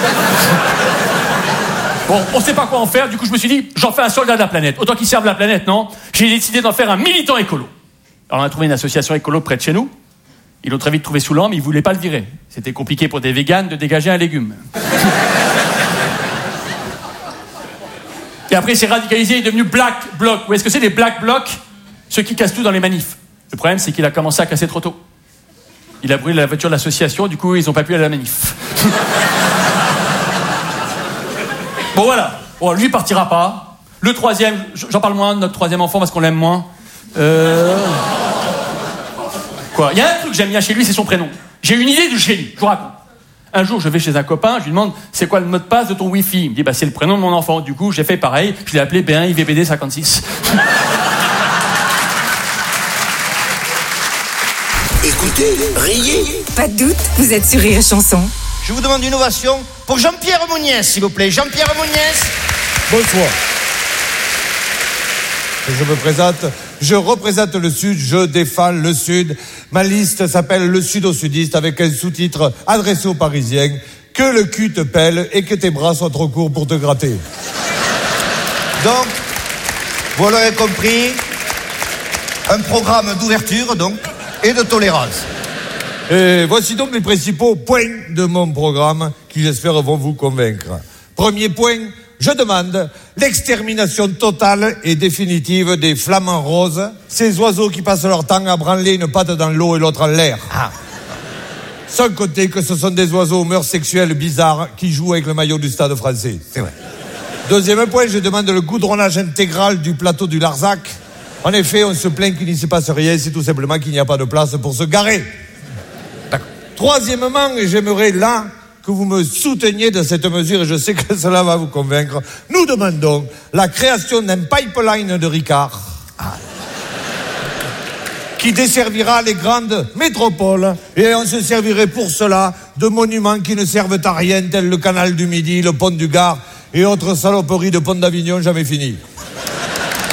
Bon, on sait pas quoi en faire, du coup, je me suis dit, j'en fais un soldat de la planète. Autant qu'il serve la planète, non? J'ai décidé d'en faire un militant écolo. Alors, on a trouvé une association écolo près de chez nous. Ils l'ont très vite trouvé saoulant, mais ils voulaient pas le virer. C'était compliqué pour des véganes de dégager un légume. Et après, il s'est radicalisé, il est devenu Black Bloc. Vous voyez ce que c'est, les Black Blocs? Ceux qui cassent tout dans les manifs. Le problème, c'est qu'il a commencé à casser trop tôt. Il a brûlé la voiture de l'association, du coup, ils n'ont pas pu aller à la manif. Bon, voilà. Bon, lui, il partira pas. Le troisième, j'en parle moins de notre troisième enfant parce qu'on l'aime moins. Quoi? Il y a un truc que j'aime bien chez lui, c'est son prénom. J'ai une idée de génie, je vous raconte. Un jour, je vais chez un copain, je lui demande, c'est quoi le mot de passe de ton Wi-Fi? Il me dit, c'est le prénom de mon enfant. Du coup, j'ai fait pareil, je l'ai appelé B1 IVBD 56. Écoutez, riez. Pas de doute, vous êtes sur Rire et Chanson. Je vous demande une ovation pour Jean-Pierre Mouniès, s'il vous plaît. Jean-Pierre Mouniès. Bonsoir. Je me présente, je représente le Sud, je défends le Sud. Ma liste s'appelle Le Sud aux Sudistes avec un sous-titre adressé aux Parisiens. Que le cul te pèle et que tes bras soient trop courts pour te gratter. Donc, vous l'aurez compris, un programme d'ouverture, donc, et de tolérance. Et voici donc les principaux points de mon programme qui, j'espère, vont vous convaincre. Premier point, je demande l'extermination totale et définitive des flamants roses, ces oiseaux qui passent leur temps à branler une patte dans l'eau et l'autre en l'air. Sans compter que ce sont des oiseaux aux mœurs sexuelles bizarres qui jouent avec le maillot du Stade français. C'est vrai. Deuxième point, je demande le goudronnage intégral du plateau du Larzac. En effet, on se plaint qu'il ne se passe rien, c'est tout simplement qu'il n'y a pas de place pour se garer. Troisièmement, j'aimerais là que vous me souteniez de cette mesure, et je sais que cela va vous convaincre. Nous demandons la création d'un pipeline de Ricard qui desservira les grandes métropoles, et on se servirait pour cela de monuments qui ne servent à rien, tels le canal du Midi, le pont du Gard et autres saloperies de pont d'Avignon jamais finies.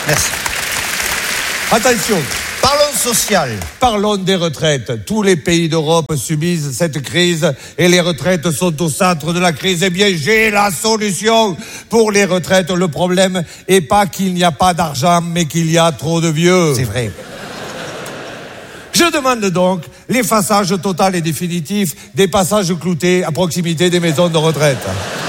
Merci. Attention. Parlons social. Parlons des retraites. Tous les pays d'Europe subissent cette crise et les retraites sont au centre de la crise. Eh bien, j'ai la solution pour les retraites. Le problème est pas qu'il n'y a pas d'argent, mais qu'il y a trop de vieux. C'est vrai. Je demande donc l'effaçage total et définitif des passages cloutés à proximité des maisons de retraite.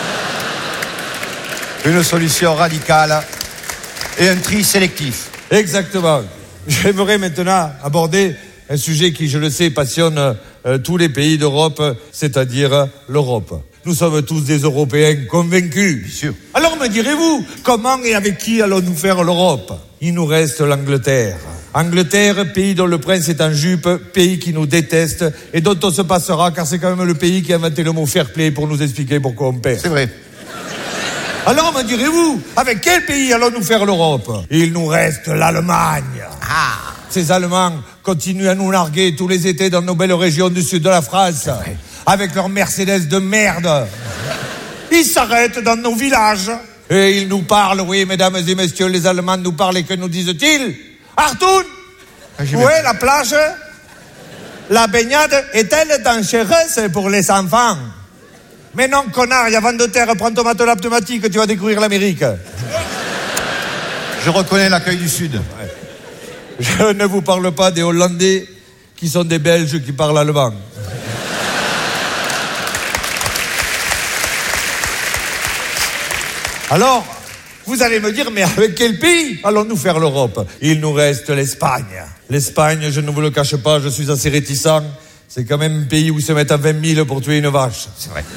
Une solution radicale et un tri sélectif. Exactement. J'aimerais maintenant aborder un sujet qui, je le sais, passionne tous les pays d'Europe, c'est-à-dire l'Europe. Nous sommes tous des Européens convaincus. Bien sûr. Alors me direz-vous, comment et avec qui allons-nous faire l'Europe? Il nous reste l'Angleterre. Angleterre, pays dont le prince est en jupe, pays qui nous déteste et dont on se passera, car c'est quand même le pays qui a inventé le mot fair play pour nous expliquer pourquoi on perd. C'est vrai. Alors me direz-vous, avec quel pays allons-nous faire l'Europe? Il nous reste l'Allemagne. Ah. Ces Allemands continuent à nous larguer tous les étés dans nos belles régions du sud de la France, avec leurs Mercedes de merde. Ils s'arrêtent dans nos villages et ils nous parlent, oui, mesdames et messieurs, les Allemands nous parlent et que nous disent-ils? Artoun, où est la plage? La baignade est-elle dangereuse pour les enfants? Mais non, connard, il y a vent de terre, prends ton matelas pneumatique, tu vas découvrir l'Amérique. Je reconnais l'accueil du Sud. Ouais. Je ne vous parle pas des Hollandais qui sont des Belges qui parlent allemand. Alors, vous allez me dire, mais avec quel pays allons-nous faire l'Europe? Il nous reste l'Espagne. L'Espagne, je ne vous le cache pas, je suis assez réticent. C'est quand même un pays où se mettent à 20 000 pour tuer une vache. C'est vrai.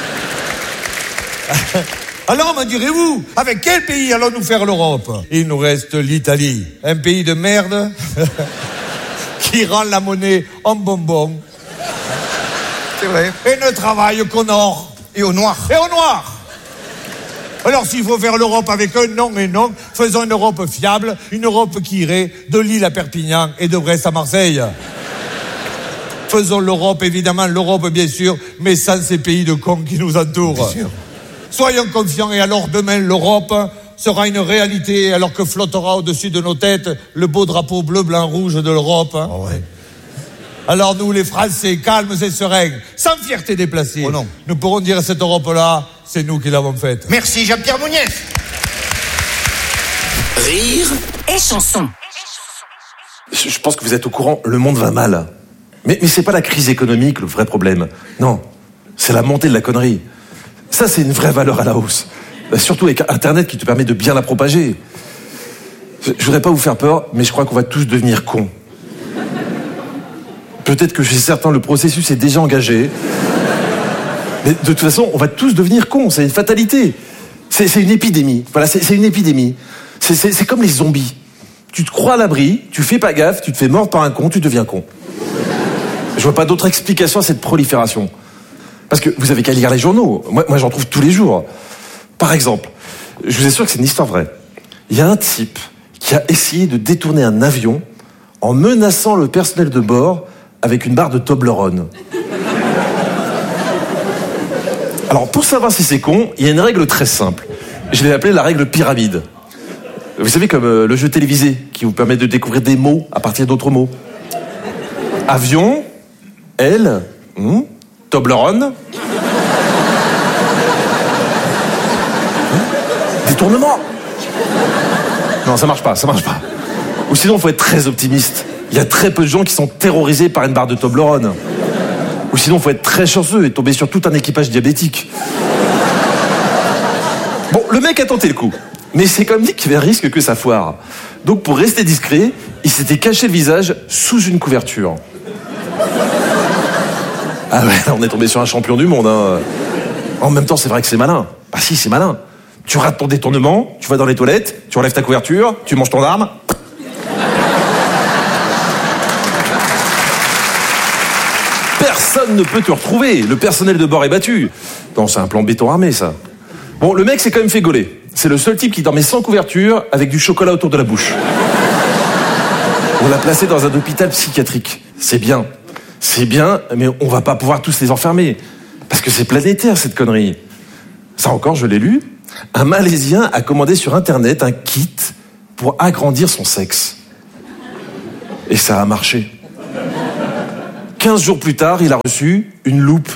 Alors, me direz-vous, avec quel pays allons-nous faire l'Europe? Il nous reste l'Italie. Un pays de merde qui rend la monnaie en bonbon. C'est vrai. Et ne travaille qu'au nord. Et au noir. Et au noir. Alors, s'il faut faire l'Europe avec un non et non, faisons une Europe fiable, une Europe qui irait de Lille à Perpignan et de Brest à Marseille. Faisons l'Europe, évidemment, l'Europe bien sûr, mais sans ces pays de cons qui nous entourent. Bien sûr. Soyons confiants et alors demain l'Europe sera une réalité alors que flottera au-dessus de nos têtes le beau drapeau bleu, blanc, rouge de l'Europe. Oh ouais. Alors nous, les Français, calmes et sereins, sans fierté déplacée, oh non. nous pourrons dire à cette Europe-là, c'est nous qui l'avons faite. Merci Jean-Pierre Mouniès. Rire et chanson. Je pense que vous êtes au courant, le monde va mal. Mais c'est pas la crise économique le vrai problème. Non, c'est la montée de la connerie. Ça, c'est une vraie valeur à la hausse. Surtout avec Internet qui te permet de bien la propager. Je voudrais pas vous faire peur, mais je crois qu'on va tous devenir cons. Peut-être que chez certains, le processus est déjà engagé. Mais de toute façon, on va tous devenir cons. C'est une fatalité. C'est une épidémie. Voilà, c'est une épidémie. C'est comme les zombies. Tu te crois à l'abri, tu fais pas gaffe, tu te fais mordre par un con, tu deviens con. Je vois pas d'autre explication à cette prolifération. Parce que vous avez qu'à lire les journaux. Moi, j'en trouve tous les jours. Par exemple, je vous assure que c'est une histoire vraie. Il y a un type qui a essayé de détourner un avion en menaçant le personnel de bord avec une barre de Toblerone. Alors, pour savoir si c'est con, il y a une règle très simple. Je l'ai appelée la règle pyramide. Vous savez, comme le jeu télévisé qui vous permet de découvrir des mots à partir d'autres mots. Avion, L, Toblerone. Détournement. Non, ça marche pas. Ou sinon, il faut être très optimiste. Il y a très peu de gens qui sont terrorisés par une barre de Toblerone. Ou sinon, il faut être très chanceux et tomber sur tout un équipage diabétique. Bon, le mec a tenté le coup. Mais c'est quand même dit qu'il y avait un risque que ça foire. Donc, pour rester discret, il s'était caché le visage sous une couverture. Ah ouais, on est tombé sur un champion du monde, hein. En même temps, c'est vrai que c'est malin. Bah si, c'est malin. Tu rates ton détournement, tu vas dans les toilettes, tu enlèves ta couverture, tu manges ton arme. Personne ne peut te retrouver. Le personnel de bord est battu. Non, c'est un plan béton armé, ça. Bon, le mec s'est quand même fait gauler. C'est le seul type qui dormait sans couverture, avec du chocolat autour de la bouche. On l'a placé dans un hôpital psychiatrique. C'est bien, mais on va pas pouvoir tous les enfermer. Parce que c'est planétaire, cette connerie. Ça encore, je l'ai lu. Un Malaisien a commandé sur Internet un kit pour agrandir son sexe. Et ça a marché. 15 jours plus tard, il a reçu une loupe.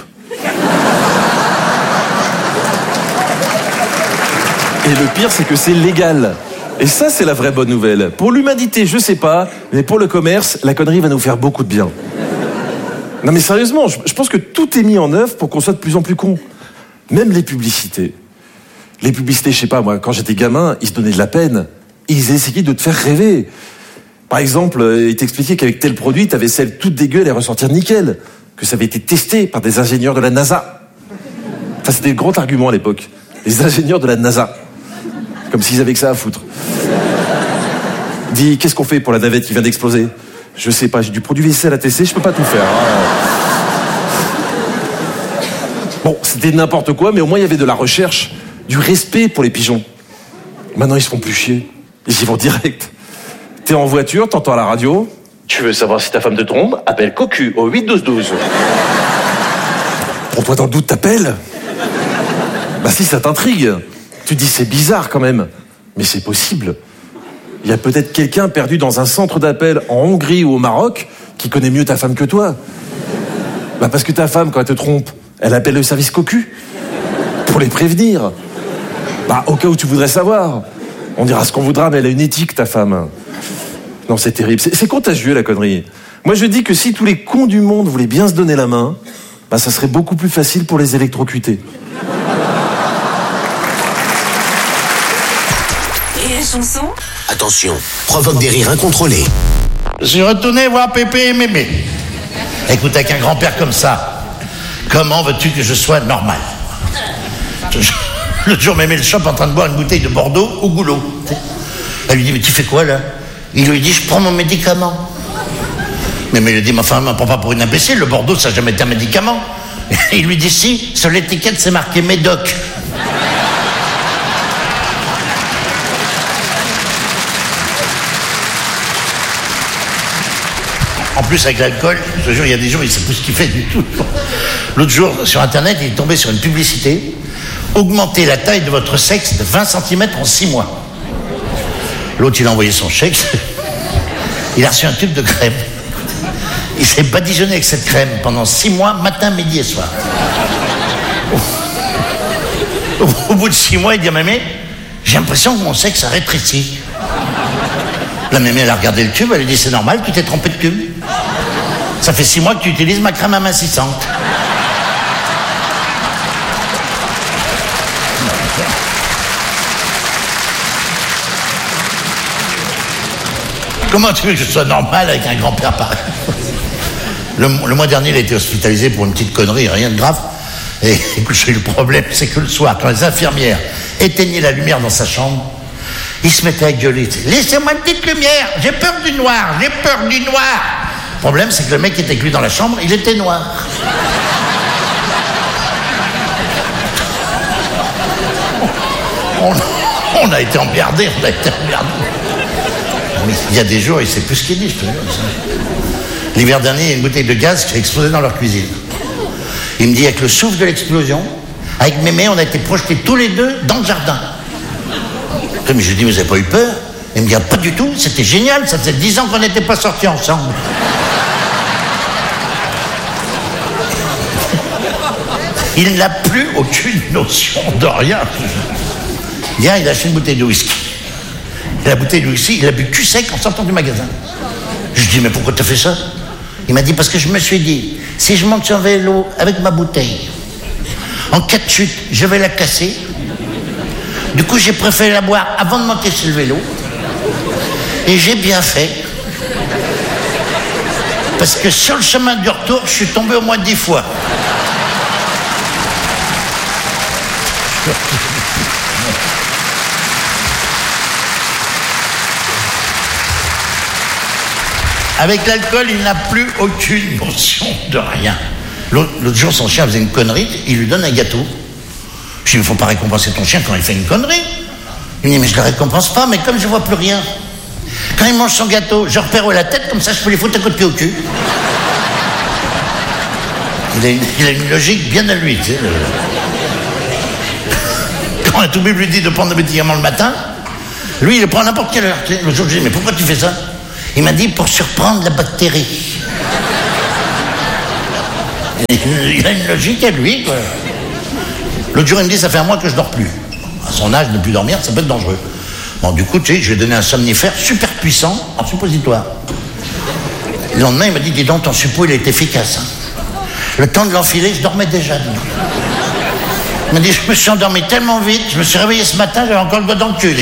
Et le pire, c'est que c'est légal. Et ça, c'est la vraie bonne nouvelle. Pour l'humanité, je sais pas, mais pour le commerce, la connerie va nous faire beaucoup de bien. Non mais sérieusement, je pense que tout est mis en œuvre pour qu'on soit de plus en plus con. Même les publicités. Les publicités, je sais pas, moi, quand j'étais gamin, ils se donnaient de la peine. Ils essayaient de te faire rêver. Par exemple, ils t'expliquaient qu'avec tel produit, t'avais celle toute dégueu, elle allait ressortir nickel. Que ça avait été testé par des ingénieurs de la NASA. Ça, c'était le grand argument à l'époque. Les ingénieurs de la NASA. Comme s'ils avaient que ça à foutre. Dis, qu'est-ce qu'on fait pour la navette qui vient d'exploser? Je sais pas, j'ai du produit vaisselle à tester, je peux pas tout faire. Bon, c'était n'importe quoi, mais au moins il y avait de la recherche, du respect pour les pigeons. Maintenant, ils se font plus chier. Ils y vont direct. T'es en voiture, t'entends à la radio. Tu veux savoir si ta femme te trompe? Appelle Cocu au 8-12-12. Pour toi, dans le doute, t'appelles? Bah si, ça t'intrigue. Tu te dis, c'est bizarre quand même. Mais c'est possible. Il y a peut-être quelqu'un perdu dans un centre d'appel en Hongrie ou au Maroc qui connaît mieux ta femme que toi. Bah parce que ta femme, quand elle te trompe, elle appelle le service Cocu pour les prévenir. Bah au cas où tu voudrais savoir. On dira ce qu'on voudra, mais elle a une éthique, ta femme. Non, c'est terrible. C'est contagieux, la connerie. Moi, je dis que si tous les cons du monde voulaient bien se donner la main, bah ça serait beaucoup plus facile pour les électrocuter. Et la chanson? Attention, provoque des rires incontrôlés. Je suis retourné voir Pépé et Mémé. Écoute, avec un grand-père comme ça, comment veux-tu que je sois normal? L'autre jour, Mémé le chope en train de boire une bouteille de Bordeaux au goulot. Elle lui dit, mais tu fais quoi là? Il lui dit, je prends mon médicament. Mémé lui dit, mais enfin, ne me prends pas pour une imbécile, le Bordeaux ça n'a jamais été un médicament. Et il lui dit, si, sur l'étiquette c'est marqué Médoc. En plus, avec l'alcool, je te jure, il y a des jours, il ne sait plus ce qu'il fait du tout. L'autre jour, sur Internet, il est tombé sur une publicité. Augmentez la taille de votre sexe de 20 cm en 6 mois. L'autre, il a envoyé son chèque. Il a reçu un tube de crème. Il s'est badigeonné avec cette crème pendant 6 mois, matin, midi et soir. Au bout de 6 mois, il dit à Mémé, j'ai l'impression que mon sexe a rétréci. La Mémé, elle a regardé le tube, elle lui dit, c'est normal, tu t'es trompé de tube. Ça fait 6 mois que tu utilises ma crème amincissante. Comment tu veux que je sois normal avec un grand-père pareil? Le mois dernier, il a été hospitalisé pour une petite connerie, rien de grave. Et écoute, le problème, c'est que le soir, quand les infirmières éteignaient la lumière dans sa chambre, il se mettait à gueuler. Laissez-moi une petite lumière, j'ai peur du noir, j'ai peur du noir. Le problème, c'est que le mec qui était avec lui dans la chambre, il était noir. On a été emmerdés, Mais il y a des jours, il ne sait plus ce qu'il dit, je te jure. L'hiver dernier, il y a une bouteille de gaz qui a explosé dans leur cuisine. Il me dit, avec le souffle de l'explosion, avec Mémé, on a été projetés tous les deux dans le jardin. Mais je lui dis, mais vous n'avez pas eu peur? Il me dit, pas du tout, c'était génial, ça faisait 10 ans qu'on n'était pas sortis ensemble. Il n'a plus aucune notion de rien. Hier, il a acheté une bouteille de whisky. Et la bouteille de whisky, il a bu cul sec en sortant du magasin. Je lui dis, mais pourquoi tu as fait ça? Il m'a dit, parce que je me suis dit, si je monte sur un vélo avec ma bouteille, en cas de chute, je vais la casser. Du coup, j'ai préféré la boire avant de monter sur le vélo. Et j'ai bien fait. Parce que sur le chemin du retour, je suis tombé au moins 10 fois. Avec l'alcool, il n'a plus aucune notion de rien. L'autre jour, son chien faisait une connerie, il lui donne un gâteau. Je lui dis, il ne faut pas récompenser ton chien quand il fait une connerie. Il me dit, mais je ne le récompense pas, mais comme je ne vois plus rien. Quand il mange son gâteau, je repère où est la tête, comme ça je peux lui foutre un coup de pied au cul. Il a une logique bien à lui, tu sais. Quand un toubib lui dit de prendre des médicaments le matin, Lui, il le prend à n'importe quelle heure. Tu sais. Le jour, je lui dis, mais pourquoi tu fais ça? Il m'a dit, pour surprendre la bactérie. Et il a une logique à lui, quoi. L'autre jour, il me dit, ça fait un mois que je dors plus. À son âge, ne plus dormir, ça peut être dangereux. Bon, du coup, tu sais, je lui ai donné un somnifère super puissant en suppositoire. Le lendemain, il m'a dit, dis donc, ton suppo, il est efficace. Le temps de l'enfiler, je dormais déjà. Il m'a dit, je me suis endormi tellement vite, je me suis réveillé ce matin, j'avais encore le doigt dans le cul.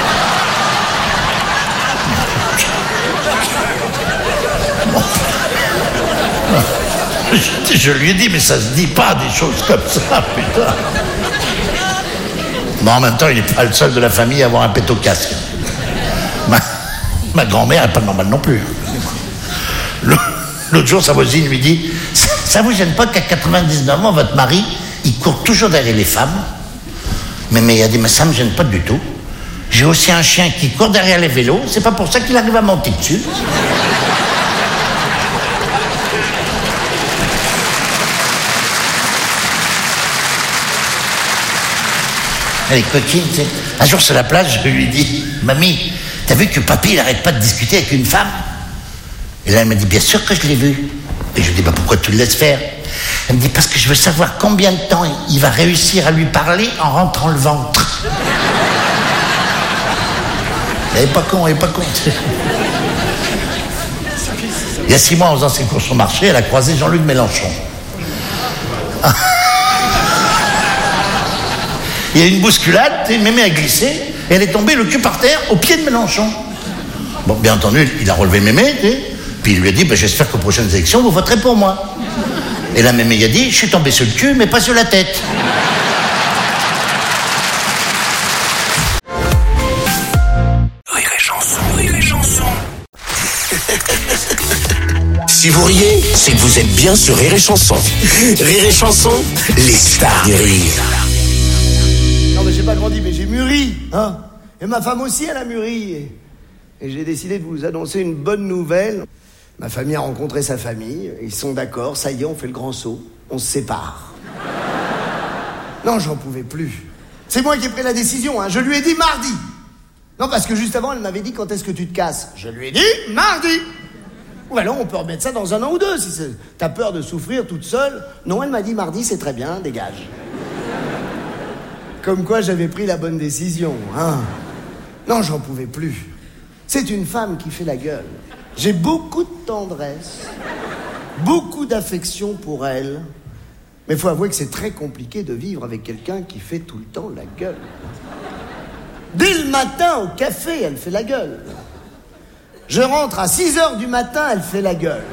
Je lui ai dit, mais ça se dit pas des choses comme ça, putain. Bon, en même temps, il n'est pas le seul de la famille à avoir un pet au casque. Ma grand-mère n'est pas normale non plus. L'autre jour, sa voisine lui dit, ça vous gêne pas qu'à 99 ans, votre mari, il court toujours derrière les femmes? Mais il a dit, mais ça me gêne pas du tout. J'ai aussi un chien qui court derrière les vélos, c'est pas pour ça qu'il arrive à monter dessus. Elle est coquine, tu sais. Un jour sur la plage, je lui dis, mamie, t'as vu que papy, il arrête pas de discuter avec une femme? Et là, elle m'a dit, bien sûr que je l'ai vu. Et je lui dis, bah pourquoi tu le laisses faire? Elle me dit, parce que je veux savoir combien de temps il va réussir à lui parler en rentrant le ventre. Elle est pas con, elle est pas con. Il y a 6 mois, en faisant ses courses au marché, elle a croisé Jean-Luc Mélenchon. Il y a une bousculade, Mémé a glissé, et elle est tombée le cul par terre au pied de Mélenchon. Bon, bien entendu, il a relevé Mémé, puis il lui a dit, bah, j'espère qu'aux prochaines élections, vous voterez pour moi. Et là, Mémé a dit, je suis tombé sur le cul, mais pas sur la tête. Rire et chanson, rire et chanson. Si vous riez, c'est que vous êtes bien sur Rire et chanson. Rire et chanson, les stars du rire. Non, mais j'ai pas grandi, mais j'ai mûri, hein. Et ma femme aussi, elle a mûri. Et j'ai décidé de vous annoncer une bonne nouvelle. Ma famille a rencontré sa famille, ils sont d'accord, ça y est, on fait le grand saut, on se sépare. Non, j'en pouvais plus. C'est moi qui ai pris la décision, hein. Je lui ai dit mardi. Non, parce que juste avant, elle m'avait dit, quand est-ce que tu te casses? Je lui ai dit mardi. Ou alors, on peut remettre ça dans 1 an ou 2, si t'as peur de souffrir toute seule. Non, elle m'a dit mardi, c'est très bien, dégage. Comme quoi, j'avais pris la bonne décision, hein. Non, j'en pouvais plus. C'est une femme qui fait la gueule. J'ai beaucoup de tendresse, beaucoup d'affection pour elle. Mais il faut avouer que c'est très compliqué de vivre avec quelqu'un qui fait tout le temps la gueule. Dès le matin, au café, elle fait la gueule. Je rentre à 6h du matin, elle fait la gueule.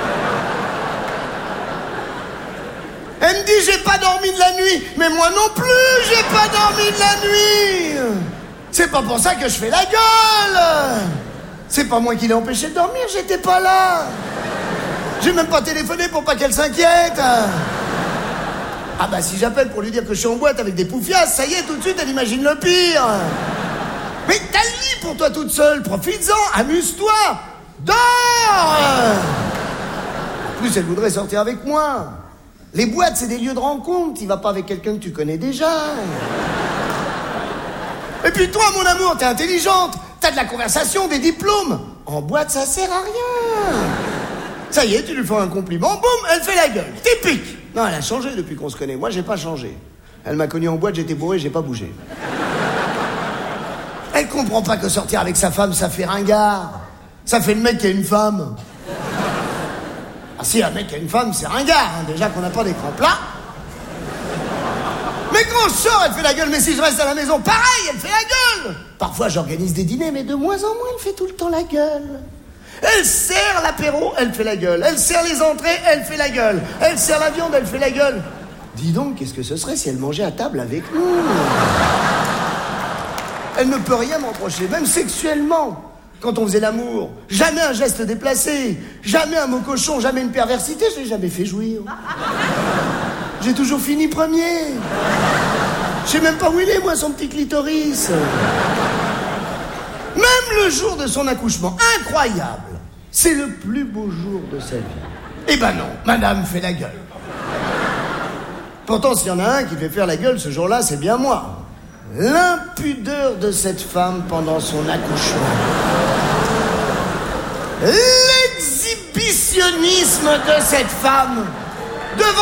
Elle me dit, j'ai pas dormi de la nuit. Mais moi non plus, j'ai pas dormi de la nuit. C'est pas pour ça que je fais la gueule. C'est pas moi qui l'ai empêché de dormir, j'étais pas là. J'ai même pas téléphoné pour pas qu'elle s'inquiète. Ah bah si j'appelle pour lui dire que je suis en boîte avec des poufiasses, ça y est, tout de suite elle imagine le pire. Mais t'as le lit pour toi toute seule, profites-en, amuse-toi, dors. En plus elle voudrait sortir avec moi. Les boîtes c'est des lieux de rencontre, t'y vas pas avec quelqu'un que tu connais déjà. Et puis toi mon amour, t'es intelligente. T'as de la conversation, des diplômes. En boîte, ça sert à rien. Ça y est, tu lui fais un compliment, boum, elle fait la gueule. Typique. Non, elle a changé depuis qu'on se connaît. Moi, j'ai pas changé. Elle m'a connu en boîte, j'étais bourré, j'ai pas bougé. Elle comprend pas que sortir avec sa femme, ça fait ringard. Ça fait le mec qui a une femme. Ah si, un mec qui a une femme, c'est ringard. Hein. Déjà qu'on n'a pas d'écran plat. Mais quand je sors, elle fait la gueule. Mais si je reste à la maison, pareil, elle fait la gueule. Parfois, j'organise des dîners, mais de moins en moins, elle fait tout le temps la gueule. Elle sert l'apéro, elle fait la gueule. Elle sert les entrées, elle fait la gueule. Elle sert la viande, elle fait la gueule. Dis donc, qu'est-ce que ce serait si elle mangeait à table avec nous? Elle ne peut rien me reprocher, même sexuellement. Quand on faisait l'amour, jamais un geste déplacé, jamais un mot cochon, jamais une perversité, je l'ai jamais fait jouir. J'ai toujours fini premier. Je sais même pas où il est, moi, son petit clitoris. Même le jour de son accouchement, incroyable. C'est le plus beau jour de sa vie. Eh ben non, madame fait la gueule. Pourtant, s'il y en a un qui fait faire la gueule ce jour-là, c'est bien moi. L'impudeur de cette femme pendant son accouchement. L'exhibitionnisme de cette femme